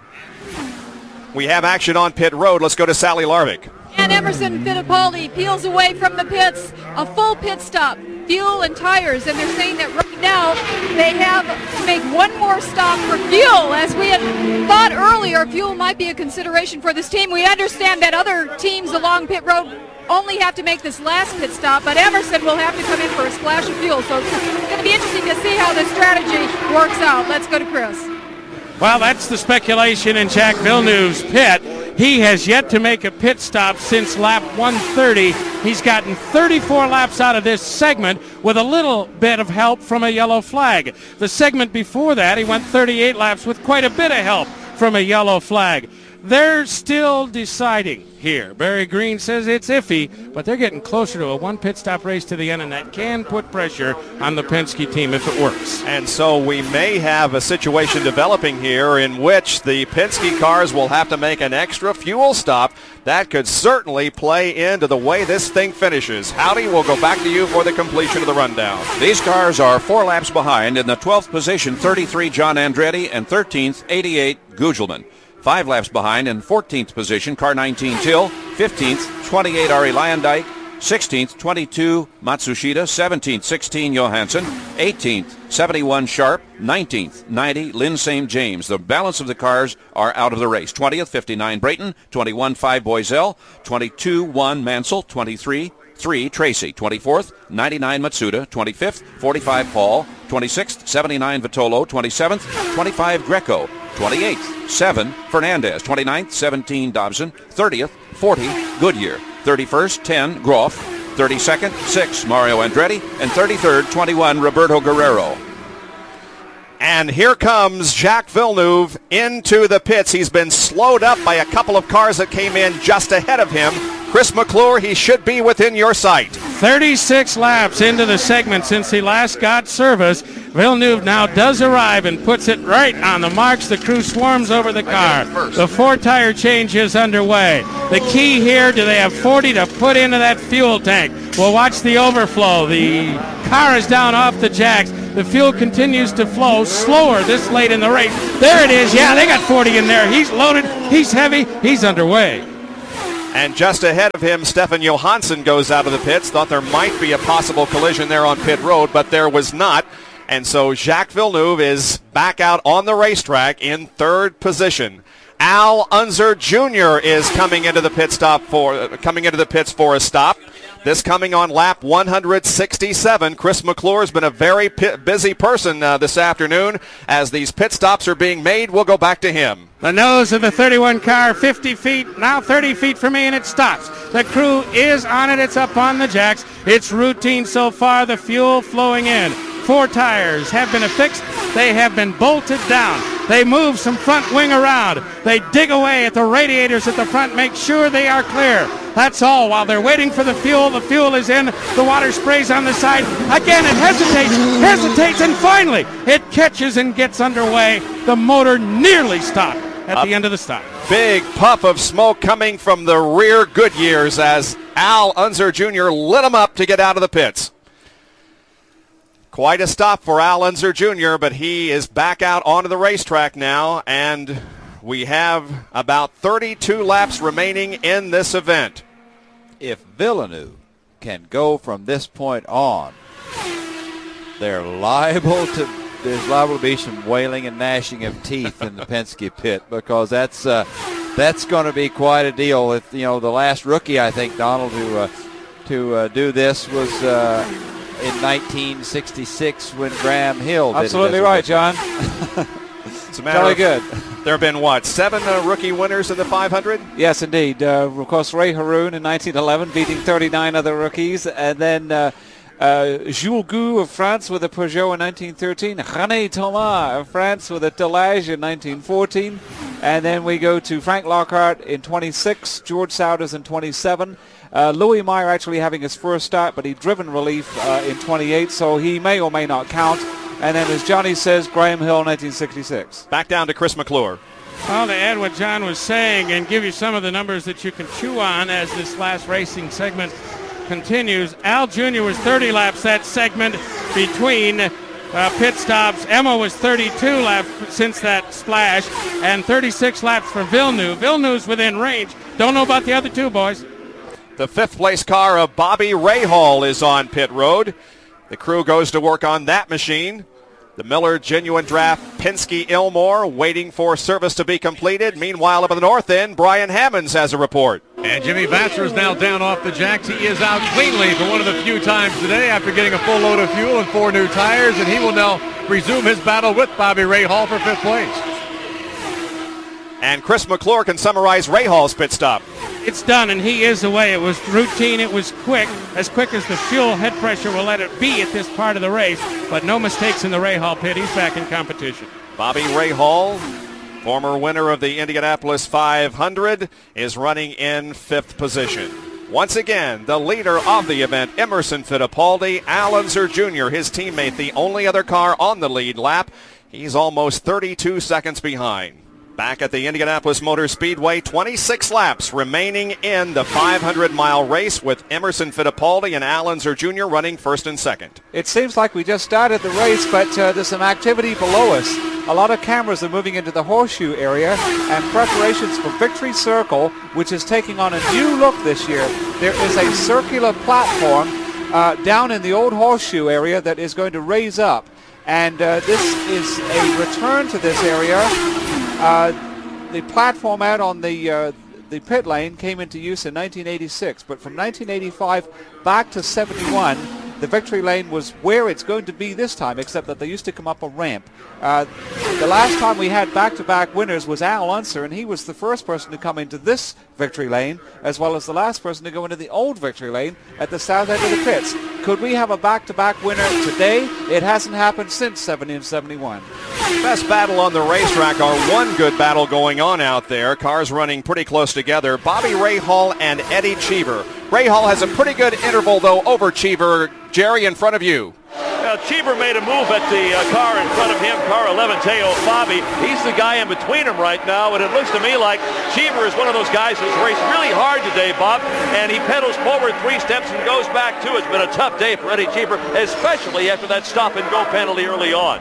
We have action on pit road. Let's go to Sally Larvick. And Emerson Fittipaldi peels away from the pits, a full pit stop, fuel and tires, and they're saying that right now they have to make one more stop for fuel. As we had thought earlier, fuel might be a consideration for this team. We understand that other teams along pit road only have to make this last pit stop, but Emerson will have to come in for a splash of fuel. So it's going to be interesting to see how this strategy works out. Let's go to Chris. Well, that's the speculation in Jacques Villeneuve's pit. He has yet to make a pit stop since lap one thirty. He's gotten thirty-four laps out of this segment with a little bit of help from a yellow flag. The segment before that, he went thirty-eight laps with quite a bit of help from a yellow flag. They're still deciding here. Barry Green says it's iffy, but they're getting closer to a one pit stop race to the end, and that can put pressure on the Penske team if it works. And so we may have a situation developing here in which the Penske cars will have to make an extra fuel stop. That could certainly play into the way this thing finishes. Howdy, we'll go back to you for the completion of the rundown. These cars are four laps behind. In the twelfth position, thirty-three, John Andretti, and thirteenth, eighty-eight, Gugelman. Five laps behind. In fourteenth position, car nineteen, Till. fifteenth, twenty-eight, Ari Luyendyk. sixteenth, twenty-two, Matsushita. seventeenth, sixteen, Johansson. eighteenth, seventy-one, Sharp. nineteenth, ninety, Lynn Saint James. The balance of the cars are out of the race. twentieth, fifty-nine, Brayton. twenty-one, five, Boisel. twenty-two, one, Mansell. twenty-three, three, Tracy. twenty-fourth, ninety-nine, Matsuda. twenty-fifth, forty-five, Paul. twenty-sixth, seventy-nine, Vitolo. twenty-seventh, twenty-five, Greco. twenty-eighth, seven, Fernandez. twenty-ninth, seventeen, Dobson. thirtieth, forty, Goodyear. thirty-first, ten, Groff. thirty-second, six, Mario Andretti. And thirty-third, twenty-one, Roberto Guerrero. And here comes Jacques Villeneuve into the pits. He's been slowed up by a couple of cars that came in just ahead of him. Chris McClure, he should be within your sight. thirty-six laps into the segment since he last got service. Villeneuve now does arrive and puts it right on the marks. The crew swarms over the car. The four-tire change is underway. The key here, do they have forty to put into that fuel tank? We'll watch the overflow. The car is down off the jacks. The fuel continues to flow slower this late in the race. There it is. Yeah, they got forty in there. He's loaded. He's heavy. He's underway. And just ahead of him, Stefan Johansson goes out of the pits. Thought there might be a possible collision there on pit road, but there was not. And so Jacques Villeneuve is back out on the racetrack in third position. Al Unser Junior is coming into the pit stop for uh, coming into the pits for a stop. This coming on lap one hundred sixty-seven. Chris McClure has been a very p- busy person uh, this afternoon. As these pit stops are being made, we'll go back to him. The nose of the thirty-one car, fifty feet, now thirty feet for me, and it stops. The crew is on it. It's up on the jacks. It's routine so far, the fuel flowing in. Four tires have been affixed. They have been bolted down. They move some front wing around. They dig away at the radiators at the front, make sure they are clear. That's all. While they're waiting for the fuel, the fuel is in. The water sprays on the side. Again, it hesitates, hesitates, and finally it catches and gets underway. The motor nearly stopped at the end of the stop. Big puff of smoke coming from the rear Goodyears as Al Unser Junior lit them up to get out of the pits. Quite a stop for Al Unser Junior, but he is back out onto the racetrack now, and we have about thirty-two laps remaining in this event. If Villeneuve can go from this point on, they're liable to there's liable to be some wailing and gnashing of teeth in the Penske pit, because that's uh, that's going to be quite a deal. If you know the last rookie, I think Donald to uh, to uh, do this was. Uh, in nineteen sixty-six when Graham Hill did Absolutely it. right, John. It's a matter Jolly of, good. There have been, what, seven uh, rookie winners in the five hundred? Yes, indeed. Uh, of course, Ray Haroun in nineteen eleven beating thirty-nine other rookies. And then uh, uh, Jules Gou of France with a Peugeot in nineteen thirteen. René Thomas of France with a Delage in nineteen fourteen. And then we go to Frank Lockhart in twenty-six, George Souders in twenty-seven. Uh, Louis Meyer actually having his first start, but he'd driven relief uh, in twenty-eight, so he may or may not count. And then, as Johnny says, Graham Hill, nineteen sixty-six. Back down to Chris McClure. Well, to add what John was saying and give you some of the numbers that you can chew on as this last racing segment continues, Al Junior was thirty laps that segment between uh, pit stops. Emma was thirty-two laps since that splash, and thirty-six laps for Villeneuve. Villeneuve's within range. Don't know about the other two, boys. The fifth place car of Bobby Rahal is on pit road. The crew goes to work on that machine. The Miller Genuine Draft Penske Ilmore waiting for service to be completed. Meanwhile, up at the north end, Brian Hammonds has a report. And Jimmy Vasser is now down off the jacks. He is out cleanly for one of the few times today after getting a full load of fuel and four new tires, and he will now resume his battle with Bobby Rahal for fifth place. And Chris McClure can summarize Rahal's pit stop. It's done, and he is away. It was routine. It was quick, as quick as the fuel head pressure will let it be at this part of the race. But no mistakes in the Rahal pit. He's back in competition. Bobby Rahal, former winner of the Indianapolis five hundred, is running in fifth position. Once again, the leader of the event, Emerson Fittipaldi. Al Unser Junior, his teammate, the only other car on the lead lap. He's almost thirty-two seconds behind. Back at the Indianapolis Motor Speedway, twenty-six laps remaining in the five hundred mile race with Emerson Fittipaldi and Al Unser Junior running first and second. It seems like we just started the race, but uh, there's some activity below us. A lot of cameras are moving into the horseshoe area, and preparations for Victory Circle, which is taking on a new look this year. There is a circular platform uh, down in the old horseshoe area that is going to raise up, and uh, this is a return to this area. Uh, the platform out on the uh, the pit lane came into use in nineteen eighty-six, but from nineteen eighty-five back to seventy-one, the victory lane was where it's going to be this time, except that they used to come up a ramp. Uh, the last time we had back-to-back winners was Al Unser, and he was the first person to come into this victory lane, as well as the last person to go into the old victory lane at the south end of the pits. Could we have a back-to-back winner today? It hasn't happened since seventy and seventy-one. Best battle on the racetrack, or one good battle going on out there. Cars running pretty close together. Bobby Rahal and Eddie Cheever. Rahal has a pretty good interval, though, over Cheever. Jerry, in front of you. Well, Cheever made a move at the uh, car in front of him, car eleven, Teo Fabi. He's the guy in between them right now, and it looks to me like Cheever is one of those guys who's raced really hard today, Bob, and he pedals forward three steps and goes back two. It's been a tough day for Eddie Cheever, especially after that stop-and-go penalty early on.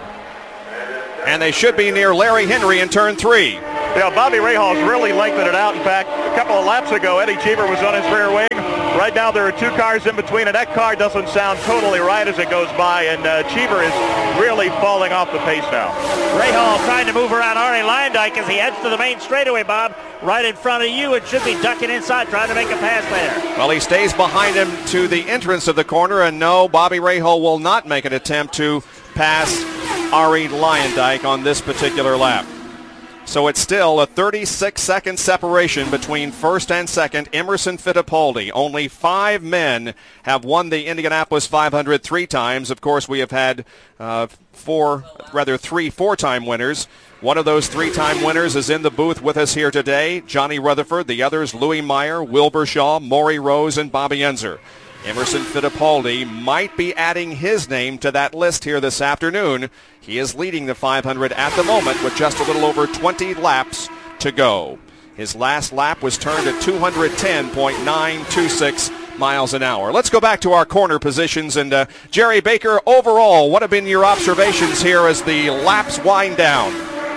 And they should be near Larry Henry in turn three. Yeah, Bobby Rahal's really lengthened it out. In fact, a couple of laps ago, Eddie Cheever was on his rear wing. Right now, there are two cars in between, and that car doesn't sound totally right as it goes by, and uh, Cheever is really falling off the pace now. Rahal trying to move around Arie Luyendyk as he heads to the main straightaway, Bob. Right in front of you, it should be ducking inside, trying to make a pass there. Well, he stays behind him to the entrance of the corner, and no, Bobby Rahal will not make an attempt to pass Arie Luyendyk on this particular lap. So it's still a thirty-six second separation between first and second. Emerson Fittipaldi. Only five men have won the Indianapolis five hundred three times. Of course, we have had uh, four, rather three four-time winners. One of those three-time winners is in the booth with us here today, Johnny Rutherford. The others, Louis Meyer, Wilbur Shaw, Maury Rose, and Bobby Unser. Emerson Fittipaldi might be adding his name to that list here this afternoon. He is leading the five hundred at the moment with just a little over twenty laps to go. His last lap was turned at two ten point nine two six miles an hour. Let's go back to our corner positions. And uh, Jerry Baker, overall, what have been your observations here as the laps wind down?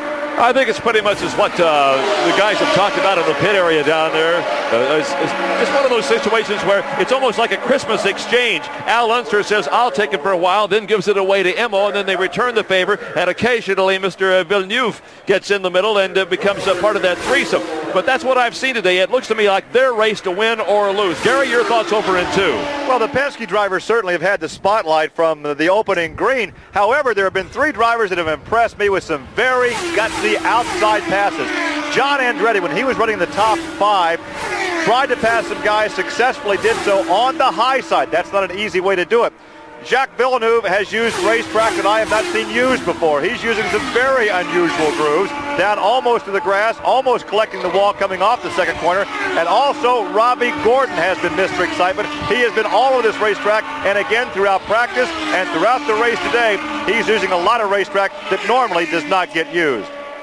I think it's pretty much as what uh, the guys have talked about in the pit area down there. Uh, it's, it's just one of those situations where it's almost like a Christmas exchange. Al Unser says, I'll take it for a while, then gives it away to Emo, and then they return the favor, and occasionally Mister Villeneuve gets in the middle and uh, becomes a part of that threesome. But that's what I've seen today. It looks to me like their race to win or lose. Gary, your thoughts over in two? Well, the Penske drivers certainly have had the spotlight from the opening green. However, there have been three drivers that have impressed me with some very gutsy outside passes. John Andretti, when he was running the top five, tried to pass some guys, successfully did so on the high side. That's not an easy way to do it. Jacques Villeneuve has used racetrack that I have not seen used before. He's using some very unusual grooves, down almost to the grass, almost collecting the wall coming off the second corner. And also, Robbie Gordon has been Mister Excitement. He has been all over this racetrack, and again, throughout practice and throughout the race today, he's using a lot of racetrack that normally does not get used.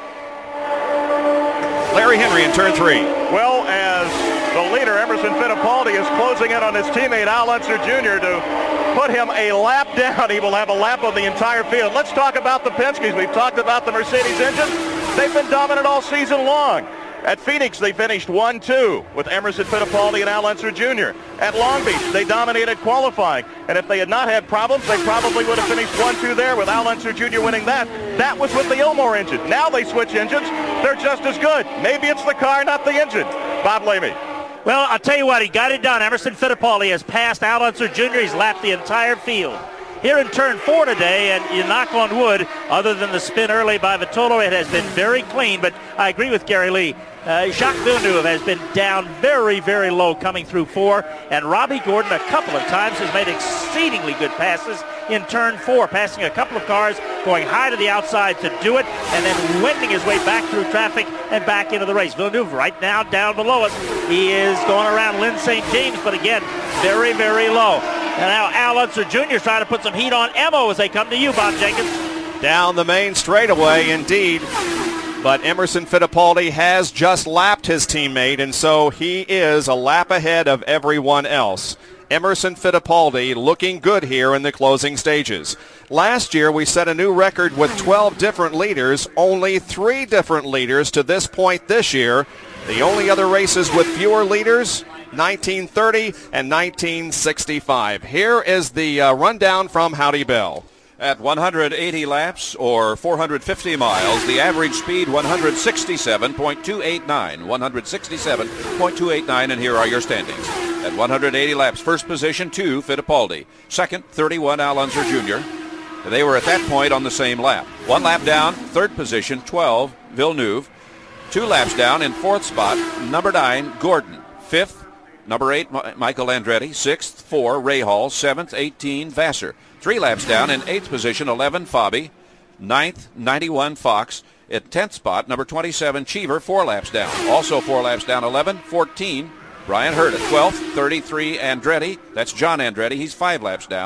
Larry Henry in turn three. Well, as the leader, Emerson Fittipaldi, is closing in on his teammate Al Unser Junior to put him a lap down. He will have a lap on the entire field. Let's talk about the Penskes. We've talked about the Mercedes engine. They've been dominant all season long. At Phoenix, they finished one two with Emerson Fittipaldi and Al Unser Junior At Long Beach, they dominated qualifying. And if they had not had problems, they probably would have finished one two there with Al Unser Junior winning that. That was with the Ilmor engine. Now they switch engines. They're just as good. Maybe it's the car, not the engine. Bob Lamey. Well, I'll tell you what, he got it done. Emerson Fittipaldi has passed Al Unser Junior He's lapped the entire field. Here in turn four today, and you knock on wood, other than the spin early by Vitolo, it has been very clean, but I agree with Gary Lee. Uh, Jacques Villeneuve has been down very, very low coming through four, and Robbie Gordon a couple of times has made exceedingly good passes in turn four, passing a couple of cars, going high to the outside to do it, and then wending his way back through traffic and back into the race. Villeneuve right now down below us. He is going around Lynn Saint James, but again, very, very low. And now Al Unser Junior is trying to put some heat on Emo as they come to you, Bob Jenkins. Down the main straightaway, indeed. But Emerson Fittipaldi has just lapped his teammate, and so he is a lap ahead of everyone else. Emerson Fittipaldi looking good here in the closing stages. Last year, we set a new record with twelve different leaders, only three different leaders to this point this year. The only other races with fewer leaders, nineteen thirty and nineteen sixty-five. Here is the uh, rundown from Howdy Bell. At one hundred eighty laps or four hundred fifty miles, the average speed one hundred sixty-seven point two eight nine. one hundred sixty-seven point two eight nine, and here are your standings. At one hundred eighty laps, first position, two, Fittipaldi. Second, thirty-one, Al Unser Junior They were at that point on the same lap. One lap down, third position, twelve, Villeneuve. Two laps down in fourth spot, number nine, Gordon. Fifth, number eight, Michael Andretti. Sixth, four, Rahal. Seventh, eighteen, Vassar. Three laps down in eighth position, eleven, Fabi. Ninth, ninety-one, Fox. At tenth spot, number twenty-seven, Cheever, four laps down. Also four laps down, eleven, fourteen, Brian Hurd. At twelfth, thirty-three, Andretti. That's John Andretti. He's five laps down.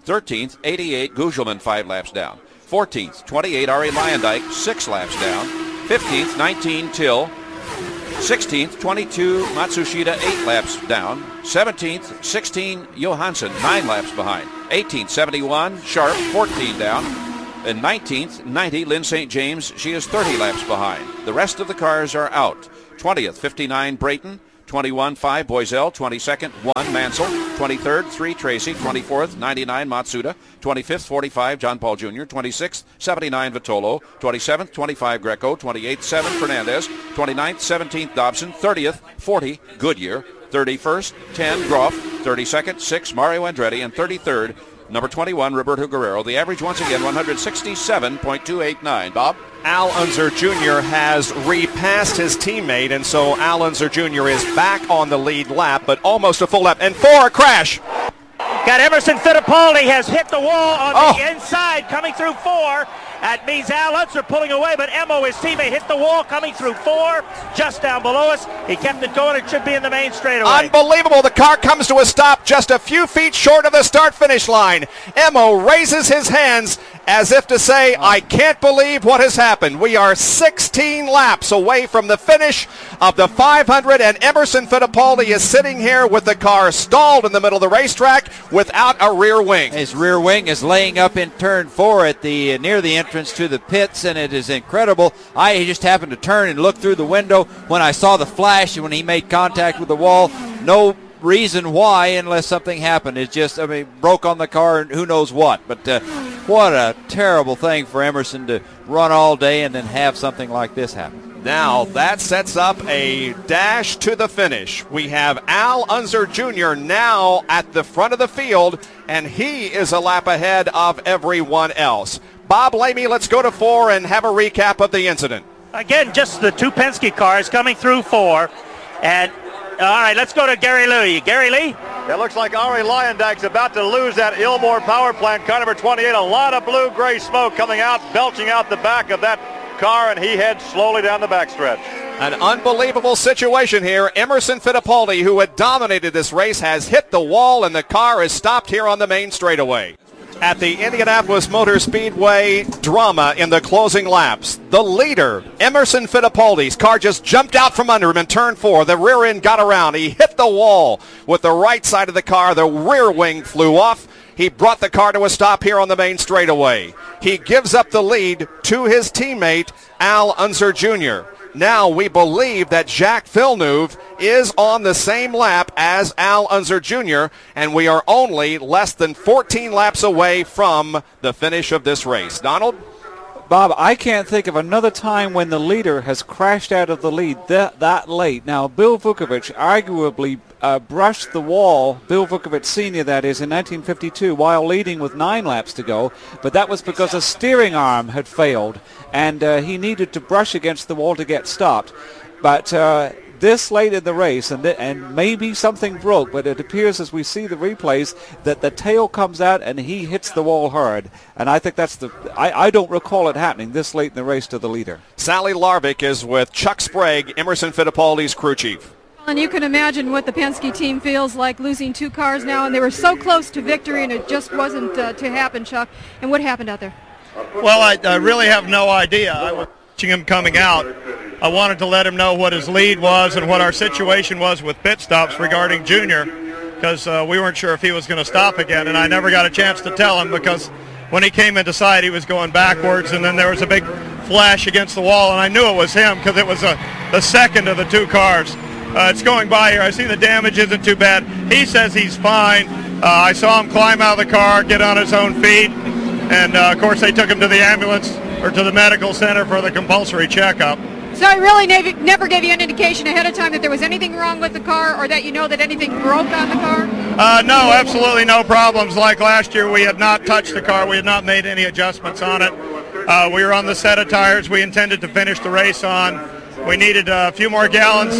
thirteenth, eighty-eight, Gugelman, five laps down. fourteenth, twenty-eight, Ari Leyendijk, six laps down. fifteenth, nineteen, Till. sixteenth, twenty-two, Matsushita, eight laps down. seventeenth, sixteen, Johansson, nine laps behind. eighteenth, seventy-one, Sharp, fourteen down. And nineteenth, ninety, Lynn Saint James, she is thirty laps behind. The rest of the cars are out. twentieth, fifty-nine, Brayton. twenty-one, five, Boisel. twenty-second, one, Mansell. twenty-third, three, Tracy. twenty-fourth, ninety-nine, Matsuda. twenty-fifth, forty-five, John Paul Junior twenty-sixth, seventy-nine, Vitolo. twenty-seventh, twenty-five, Greco. twenty-eighth, seven, Fernandez. twenty-ninth, seventeenth, Dobson. thirtieth, forty, Goodyear. thirty-first, ten, Groff. thirty-second, six, Mario Andretti. And thirty-third, number twenty-one, Roberto Guerrero. The average once again, one sixty-seven point two eight nine. Bob? Al Unser Junior has repassed his teammate, and so Al Unser Junior is back on the lead lap, but almost a full lap. And four, a crash. Got Emerson Fittipaldi has hit the wall on oh. the inside, coming through four. That means Al Unser pulling away, but Emo, his teammate, hit the wall coming through four, just down below us. He kept it going. It should be in the main straightaway. Unbelievable. The car comes to a stop just a few feet short of the start-finish line. Emo raises his hands as if to say, I can't believe what has happened. We are sixteen laps away from the finish of the five hundred, and Emerson Fittipaldi is sitting here with the car stalled in the middle of the racetrack without a rear wing. His rear wing is laying up in turn four at the near the entrance to the pits, and it is incredible. I just happened to turn and look through the window when I saw the flash and when he made contact with the wall. No reason why unless something happened. It just, I mean, broke on the car and who knows what. But uh, what a terrible thing for Emerson to run all day and then have something like this happen. Now that sets up a dash to the finish. We have Al Unser Junior now at the front of the field, and he is a lap ahead of everyone else. Bob Lamy, let's go to four and have a recap of the incident. Again, just the two Penske cars coming through four. And, all right, let's go to Gary Lee. Gary Lee? It looks like Ari Leyendijk's about to lose that Ilmore power plant, car number twenty-eight. A lot of blue-gray smoke coming out, belching out the back of that car, and he heads slowly down the backstretch. An unbelievable situation here. Emerson Fittipaldi, who had dominated this race, has hit the wall, and the car is stopped here on the main straightaway. At the Indianapolis Motor Speedway, drama in the closing laps. The leader, Emerson Fittipaldi's car just jumped out from under him in turn four. The rear end got around. He hit the wall with the right side of the car. The rear wing flew off. He brought the car to a stop here on the main straightaway. He gives up the lead to his teammate, Al Unser Junior Now we believe that Jacques Villeneuve is on the same lap as Al Unser Junior, and we are only less than fourteen laps away from the finish of this race. Donald? Bob, I can't think of another time when the leader has crashed out of the lead that, that late. Now, Bill Vukovich arguably uh, brushed the wall, Bill Vukovich Senior that is, in nineteen fifty-two while leading with nine laps to go, but that was because a steering arm had failed, and uh, he needed to brush against the wall to get stopped. But uh, this late in the race, and, th- and maybe something broke, but it appears as we see the replays that the tail comes out and he hits the wall hard. And I think that's the, I, I don't recall it happening this late in the race to the leader. Sally Larvick is with Chuck Sprague, Emerson Fittipaldi's crew chief. And you can imagine what the Penske team feels like losing two cars now, and they were so close to victory, and it just wasn't uh, to happen, Chuck. And what happened out there? Well, I, I really have no idea. I was watching him coming out. I wanted to let him know what his lead was and what our situation was with pit stops regarding Junior, because uh, we weren't sure if he was going to stop again, and I never got a chance to tell him because when he came into sight, he was going backwards, and then there was a big flash against the wall, and I knew it was him because it was a, the second of the two cars. Uh, it's going by here. I see the damage isn't too bad. He says he's fine. Uh, I saw him climb out of the car, get on his own feet, and, uh, of course, they took him to the ambulance or to the medical center for the compulsory checkup. So it really nev- never gave you an indication ahead of time that there was anything wrong with the car, or that you know that anything broke on the car? Uh, no, absolutely no problems. Like last year, we had not touched the car. We had not made any adjustments on it. Uh, we were on the set of tires we intended to finish the race on. We needed a few more gallons,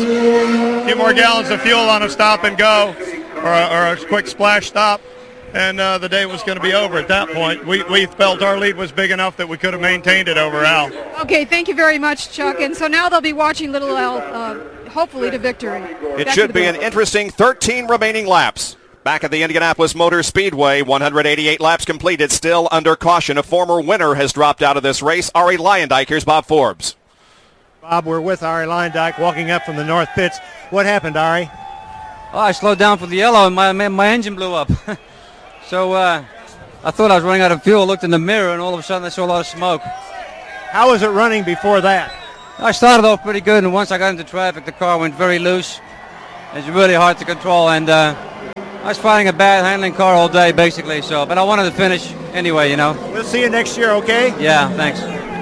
a few more gallons of fuel on a stop and go, or a, or a quick splash stop. And uh, the day was going to be over at that point. We, we felt our lead was big enough that we could have maintained it over Al. Okay, thank you very much, Chuck. And so now they'll be watching Little Al, uh, hopefully to victory. It should be an interesting thirteen remaining laps. Back at the Indianapolis Motor Speedway, one hundred eighty-eight laps completed, still under caution. A former winner has dropped out of this race, Arie Luyendyk. Here's Bob Forbes. Bob, we're with Arie Luyendyk walking up from the north pits. What happened, Arie? Oh, I slowed down for the yellow and my, my engine blew up. so uh, I thought I was running out of fuel, looked in the mirror, and all of a sudden I saw a lot of smoke. How was it running before that? I started off pretty good, and once I got into traffic, the car went very loose. It's really hard to control, and uh, I was fighting a bad handling car all day, basically. So, but I wanted to finish anyway, you know. We'll see you next year, okay? Yeah, thanks.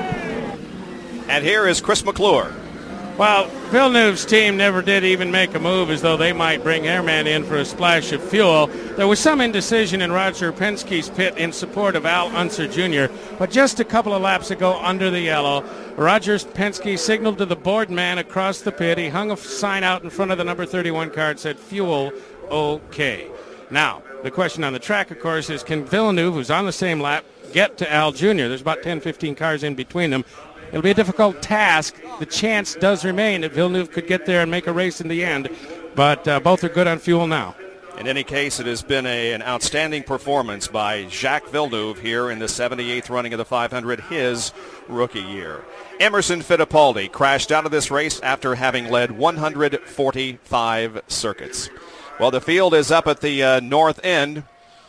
And here is Chris McClure. Well, Villeneuve's team never did even make a move as though they might bring Airman in for a splash of fuel. There was some indecision in Roger Penske's pit in support of Al Unser Junior, but just a couple of laps ago under the yellow, Roger Penske signaled to the board man across the pit. He hung a sign out in front of the number thirty-one car. It said, fuel okay. Now, the question on the track, of course, is can Villeneuve, who's on the same lap, get to Al Junior? There's about ten, fifteen cars in between them. It'll be a difficult task. The chance does remain that Villeneuve could get there and make a race in the end, but uh, both are good on fuel now. In any case, it has been a, an outstanding performance by Jacques Villeneuve here in the seventy-eighth running of the five hundred, his rookie year. Emerson Fittipaldi crashed out of this race after having led one hundred forty-five circuits. Well, the field is up at the uh, north end,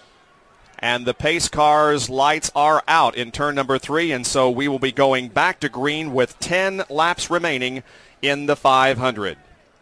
and the pace car's lights are out in turn number three, and so we will be going back to green with ten laps remaining in the five hundred.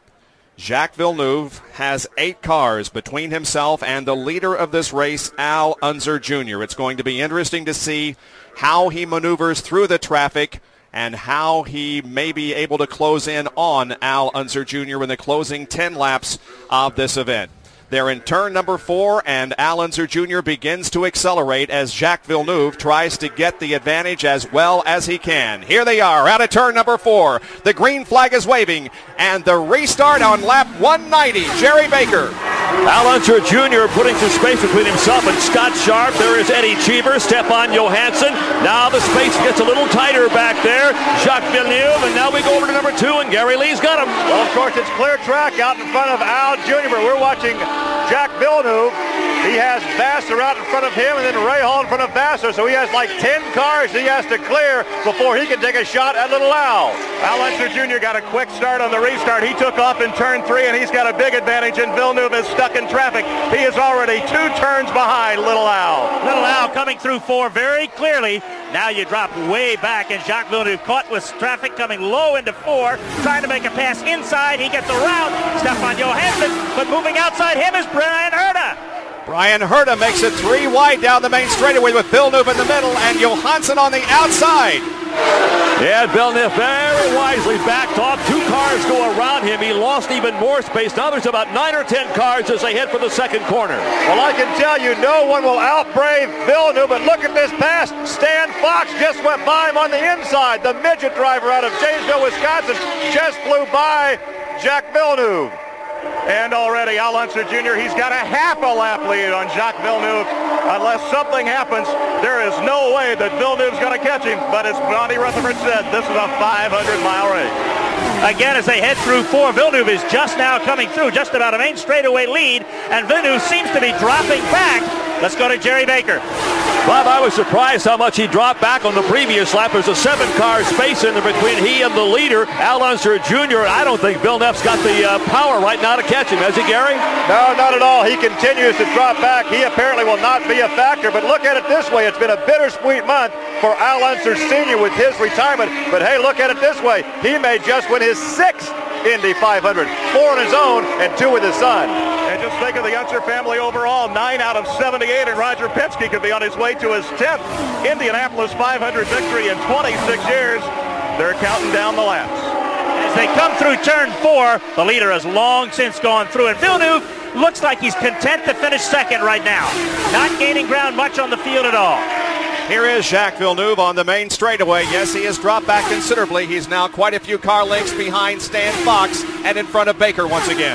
Jacques Villeneuve has eight cars between himself and the leader of this race, Al Unser Junior It's going to be interesting to see how he maneuvers through the traffic and how he may be able to close in on Al Unser Junior in the closing ten laps of this event. They're in turn number four, and Al Unser Junior begins to accelerate as Jacques Villeneuve tries to get the advantage as well as he can. Here they are out of turn number four. The green flag is waving, and the restart on lap one ninety. Jerry Baker. Al Unser Junior putting some space between himself and Scott Sharp. There is Eddie Cheever, Stefan Johansson. Now the space gets a little tighter back there. Jacques Villeneuve, and now we go over to number two, and Gary Lee's got him. Well, of course, it's clear track out in front of Al Junior, but we're watching Jacques Villeneuve. He has Vassar out in front of him and then Ray Hall in front of Vassar, so he has like ten cars he has to clear before he can take a shot at little Al. Al Unser Junior got a quick start on the restart. He took off in turn three, and he's got a big advantage, and Villeneuve is stuck in traffic. He is already two turns behind little Al. Little Al coming through four very clearly. Now you drop way back, and Jacques Villeneuve caught with traffic coming low into four, trying to make a pass inside. He gets around Stefan Johansson, but moving outside him is Brian Herta. Brian Herta makes it three wide down the main straightaway with Villeneuve in the middle and Johansson on the outside. Yeah, Villeneuve very wisely backed off. Two cars go around him. He lost even more space. Now there's about nine or ten cars as they head for the second corner. Well, I can tell you no one will outbrave Villeneuve, but look at this pass. Stan Fox just went by him on the inside. The midget driver out of Janesville, Wisconsin, just flew by Jacques Villeneuve. And already Al Unser Junior, he's got a half a lap lead on Jacques Villeneuve. Unless something happens, there is no way that Villeneuve's going to catch him. But as Johnny Rutherford said, this is a five hundred mile race. Again, as they head through four, Villeneuve is just now coming through, just about a main straightaway lead, and Villeneuve seems to be dropping back. Let's go to Jerry Baker. Bob, I was surprised how much he dropped back on the previous lap. There's a seven-car space in there between he and the leader, Al Unser Junior I don't think Villeneuve's got the uh, power right now to catch him, has he, Gary? No, not at all. He continues to drop back. He apparently will not be a factor, but look at it this way. It's been a bittersweet month for Al Unser Senior with his retirement, but hey, look at it this way. He may just win his sixth Indy five hundred, four on his own and two with his son. And just think of the Unser family overall, nine out of seventy-eight, and Roger Penske could be on his way to his tenth Indianapolis five hundred victory in twenty-six years. They're counting down the laps. As they come through turn four, the leader has long since gone through, and Villeneuve looks like he's content to finish second right now. Not gaining ground much on the field at all. Here is Jacques Villeneuve on the main straightaway. Yes, he has dropped back considerably. He's now quite a few car lengths behind Stan Fox and in front of Baker once again.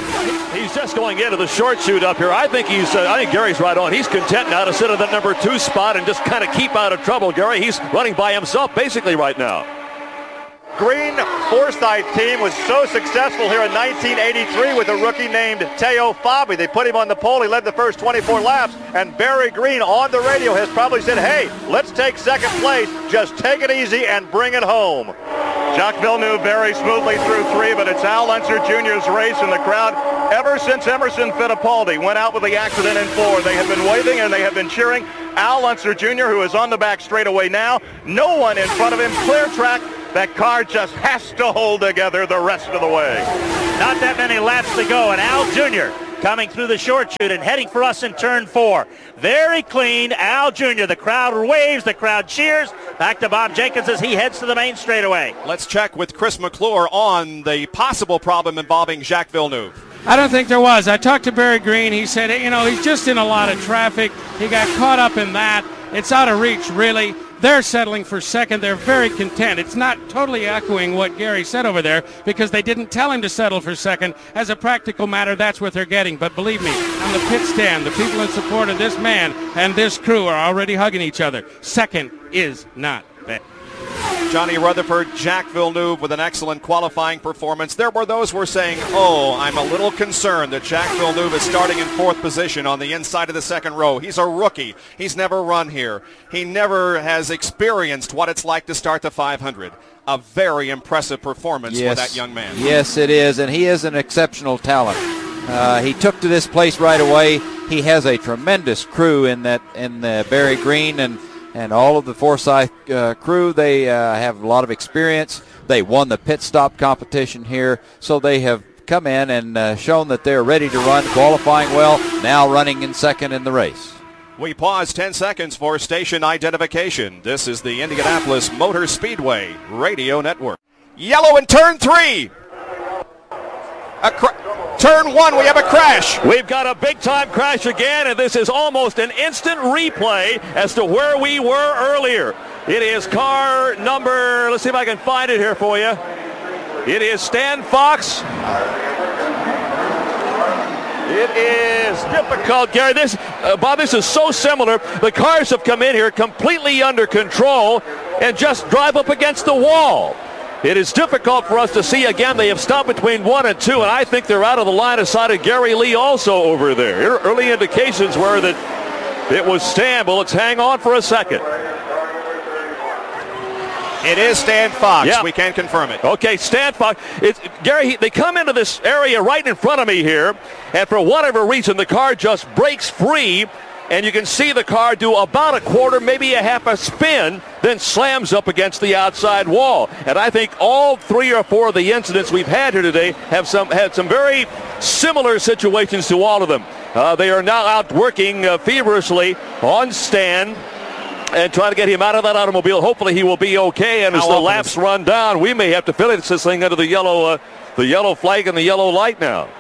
He's just going into the short shoot up here. I think he's, uh, I think Gary's right on. He's content now to sit at the number two spot and just kind of keep out of trouble, Gary. He's running by himself basically right now. Green Forsyth team was so successful here in nineteen eighty-three with a rookie named Teo Fabi. They put him on the pole. He led the first twenty-four laps, and Barry Green on the radio has probably said, hey, let's take second place. Just take it easy and bring it home. Jacques Villeneuve very smoothly through three, but it's Al Unser Junior's race in the crowd. Ever since Emerson Fittipaldi went out with the accident in four, they have been waving and they have been cheering. Al Unser Junior, who is on the back straightaway now, no one in front of him, clear track. That car just has to hold together the rest of the way. Not that many laps to go, and Al Junior coming through the short chute and heading for us in turn four. Very clean, Al Junior The crowd waves, the crowd cheers. Back to Bob Jenkins as he heads to the main straightaway. Let's check with Chris McClure on the possible problem involving Jacques Villeneuve. I don't think there was. I talked to Barry Green. He said, you know, he's just in a lot of traffic. He got caught up in that. It's out of reach, really. They're settling for second. They're very content. It's not totally echoing what Gary said over there because they didn't tell him to settle for second. As a practical matter, that's what they're getting. But believe me, on the pit stand, the people in support of this man and this crew are already hugging each other. Second is not bad. Johnny Rutherford, Jacques Villeneuve with an excellent qualifying performance. There were those who were saying, oh, I'm a little concerned that Jacques Villeneuve is starting in fourth position on the inside of the second row. He's a rookie. He's never run here. He never has experienced what it's like to start the five hundred. A very impressive performance yes. for that young man. Yes, it is, and he is an exceptional talent. Uh, he took to this place right away. He has a tremendous crew in that in the Barry Green and And all of the Forsyth uh, crew, they uh, have a lot of experience. They won the pit stop competition here, so they have come in and uh, shown that they're ready to run, qualifying well, now running in second in the race. We pause ten seconds for station identification. This is the Indianapolis Motor Speedway Radio Network. Yellow in turn three. A cr- Turn one, we have a crash. We've got a big-time crash again, and this is almost an instant replay as to where we were earlier. It is car number, let's see if I can find it here for you. It is Stan Fox. It is difficult, Gary. This, uh, Bob, this is so similar. The cars have come in here completely under control and just drive up against the wall. It is difficult for us to see. Again, they have stopped between one and two, and I think they're out of the line of sight of Gary Lee also over there. Early indications were that it was Stan, but let's hang on for a second. It is Stan Fox. Yeah. We can confirm it. Okay, Stan Fox. It's, Gary, they come into this area right in front of me here, and for whatever reason, the car just breaks free, and you can see the car do about a quarter, maybe a half a spin, then slams up against the outside wall. And I think all three or four of the incidents we've had here today have some had some very similar situations to all of them. Uh, they are now out working uh, feverishly on Stan and trying to get him out of that automobile. Hopefully he will be okay. And as the laps run down, we may have to finish this thing under the yellow, uh, the yellow flag and the yellow light now.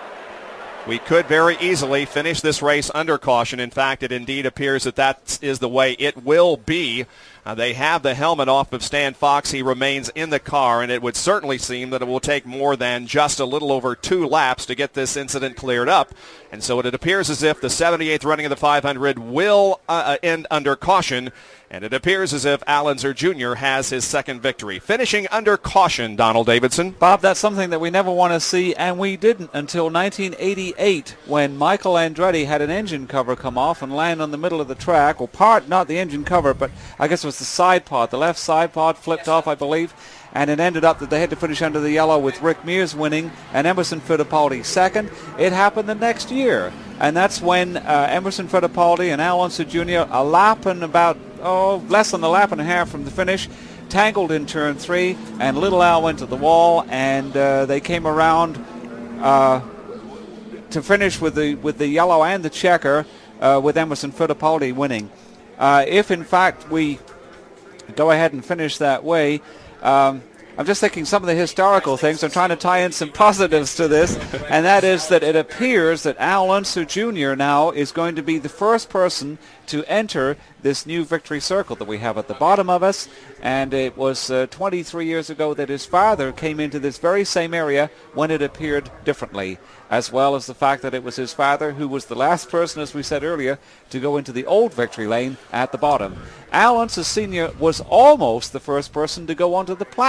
We could very easily finish this race under caution. In fact, it indeed appears that that is the way it will be. Uh, they have the helmet off of Stan Fox. He remains in the car, and it would certainly seem that it will take more than just a little over two laps to get this incident cleared up. And so it appears as if the seventy-eighth running of the five hundred will uh, end under caution, and it appears as if Al Unser Junior has his second victory. Finishing under caution, Donald Davidson. Bob, that's something that we never want to see, and we didn't until nineteen eighty-eight when Michael Andretti had an engine cover come off and land on the middle of the track, or part, not the engine cover, but I guess it was the side pod. The left side pod flipped off, I believe, and it ended up that they had to finish under the yellow with Rick Mears winning and Emerson Fittipaldi second. It happened the next year, and that's when uh, Emerson Fittipaldi and Al Unser Junior, a lap and about, oh, less than a lap and a half from the finish, tangled in turn three, and little Al went to the wall, and uh, they came around uh, to finish with the with the yellow and the checker, uh, with Emerson Fittipaldi winning. Uh, if, in fact, we go ahead and finish that way, um, I'm just thinking some of the historical things. I'm trying to tie in some positives to this, and that is that it appears that Al Unser Junior now is going to be the first person to enter this new victory circle that we have at the bottom of us, and it was uh, twenty-three years ago that his father came into this very same area when it appeared differently, as well as the fact that it was his father who was the last person, as we said earlier, to go into the old victory lane at the bottom. Al Unser Senior was almost the first person to go onto the platform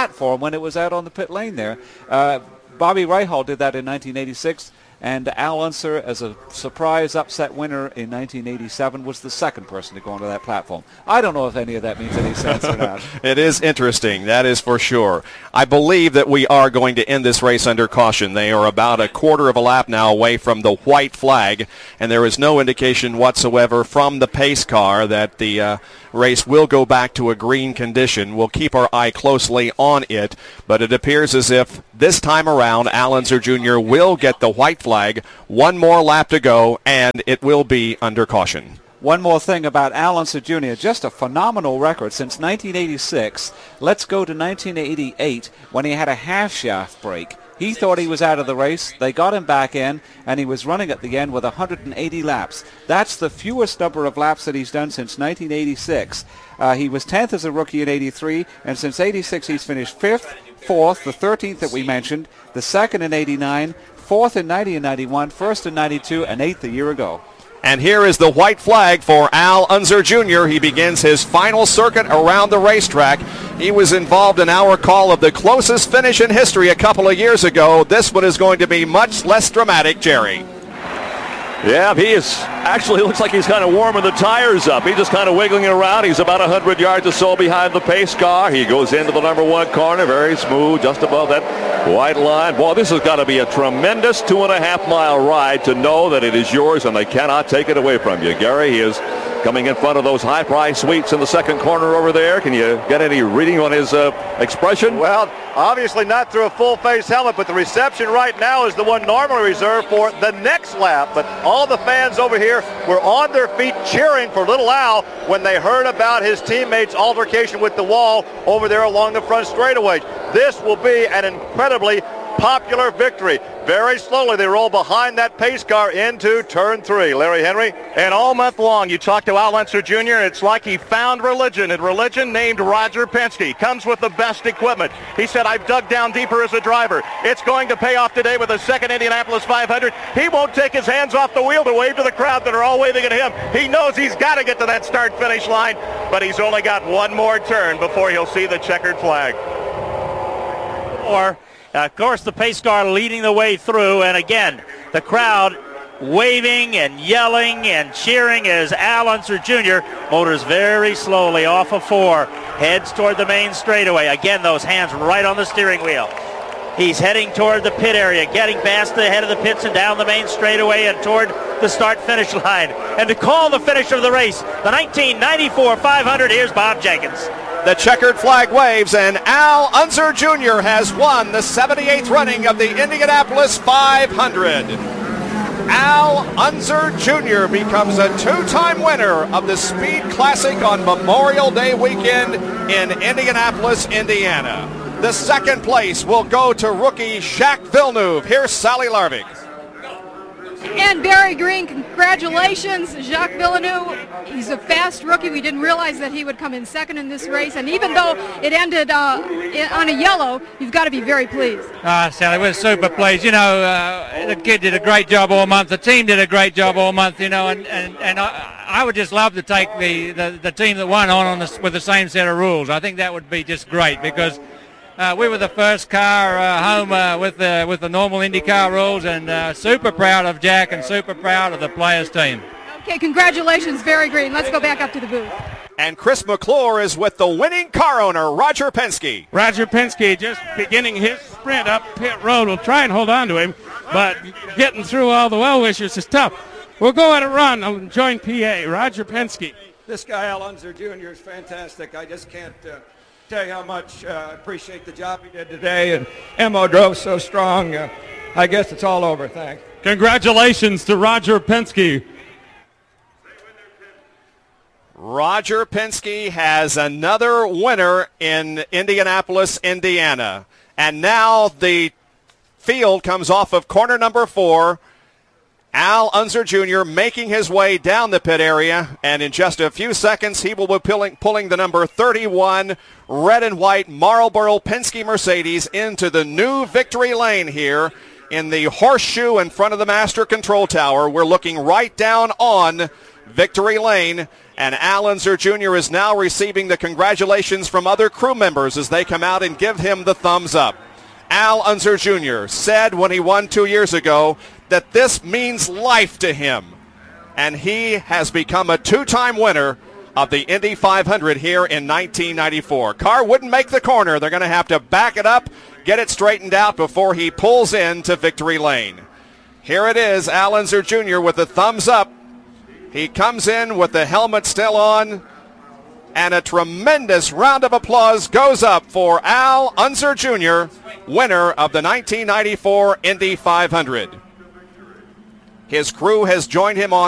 when it was out on the pit lane there. Uh, Bobby Rahal did that in nineteen eighty-six. And Al Unser, as a surprise upset winner in nineteen eighty-seven, was the second person to go onto that platform. I don't know if any of that means any sense or not. It is interesting, that is for sure. I believe that we are going to end this race under caution. They are about a quarter of a lap now away from the white flag, and there is no indication whatsoever from the pace car that the uh, race will go back to a green condition. We'll keep our eye closely on it, but it appears as if this time around Al Unser Junior will get the white flag. One more lap to go, and it will be under caution. One more thing about Al Unser Junior Just a phenomenal record since nineteen eighty-six. Let's go to nineteen eighty-eight when he had a half-shaft break. He thought he was out of the race. They got him back in, and he was running at the end with one hundred eighty laps. That's the fewest number of laps that he's done since nineteen eighty-six. Uh, he was tenth as a rookie in eighty-three, and since eighty-six he's finished fifth, fourth, the thirteenth that we mentioned, the second in eighty-nine, fourth in ninety and ninety-one, first in ninety-two, and eighth a year ago. And here is the white flag for Al Unser Junior He begins his final circuit around the racetrack. He was involved in our call of the closest finish in history a couple of years ago. This one is going to be much less dramatic, Jerry. Yeah, he is actually looks like he's kind of warming the tires up. He's just kind of wiggling around. He's about one hundred yards or so behind the pace car. He goes into the number one corner, very smooth, just above that white line. Boy, this has got to be a tremendous two and a half mile ride to know that it is yours and they cannot take it away from you. Gary, he is coming in front of those high price suites in the second corner over there. Can you get any reading on his uh, expression? Well, obviously not through a full face helmet, but the reception right now is the one normally reserved for the next lap. But all the fans over here were on their feet cheering for little Al when they heard about his teammates' altercation with the wall over there along the front straightaway. This will be an incredibly popular victory. Very slowly they roll behind that pace car into turn three. Larry Henry? And all month long you talk to Al Unser Junior It's like he found religion, and religion named Roger Penske. Comes with the best equipment. He said, I've dug down deeper as a driver. It's going to pay off today with a second Indianapolis five hundred. He won't take his hands off the wheel to wave to the crowd that are all waving at him. He knows he's got to get to that start finish line, but he's only got one more turn before he'll see the checkered flag. Or Uh, of course, the pace car leading the way through, and again, the crowd waving and yelling and cheering as Al Unser Junior motors very slowly off of four, heads toward the main straightaway. Again, those hands right on the steering wheel. He's heading toward the pit area, getting past the head of the pits and down the main straightaway and toward the start-finish line. And to call the finish of the race, the nineteen ninety-four five hundred, here's Bob Jenkins. The checkered flag waves, and Al Unser Junior has won the seventy-eighth running of the Indianapolis five hundred. Al Unser Junior becomes a two-time winner of the Speed Classic on Memorial Day weekend in Indianapolis, Indiana. The second place will go to rookie Jacques Villeneuve. Here's Sally Larvig. And Barry Green, congratulations. Jacques Villeneuve, he's a fast rookie. We didn't realize that he would come in second in this race. And even though it ended uh, on a yellow, you've got to be very pleased. Ah, Sally, we're super pleased. You know, uh, the kid did a great job all month. The team did a great job all month, you know, and, and, and I, I would just love to take the, the, the team that won on, on the, with the same set of rules. I think that would be just great because Uh, we were the first car uh, home uh, with the with the normal IndyCar rules, and uh, super proud of Jack and super proud of the players' team. Okay, congratulations, Barry Green. Let's go back up to the booth. And Chris McClure is with the winning car owner, Roger Penske. Roger Penske just beginning his sprint up pit road. We'll try and hold on to him, but getting through all the well-wishers is tough. We'll go at a run. I'll join P A, Roger Penske. This guy, Al Unser Junior, is fantastic. I just can't uh, tell you how much uh, I appreciate the job he did today. And Emmo drove so strong. Uh, I guess it's all over. Thanks. Congratulations to Roger Penske. Roger Penske has another winner in Indianapolis, Indiana. And now the field comes off of corner number four. Al Unser Junior making his way down the pit area, and in just a few seconds he will be pulling, pulling the number thirty-one red and white Marlboro Penske Mercedes into the new victory lane here in the horseshoe in front of the master control tower. We're looking right down on victory lane And Al Unser Junior is now receiving the congratulations from other crew members as they come out and give him the thumbs up. Al Unser Junior said when he won two years ago that this means life to him. And he has become a two-time winner of the Indy five hundred here in nineteen ninety-four. Car wouldn't make the corner. They're going to have to back it up, get it straightened out before he pulls into victory lane. Here it is, Al Unser Junior with the thumbs up. He comes in with the helmet still on, and a tremendous round of applause goes up for Al Unser Junior, winner of the nineteen ninety-four Indy five hundred. His crew has joined him on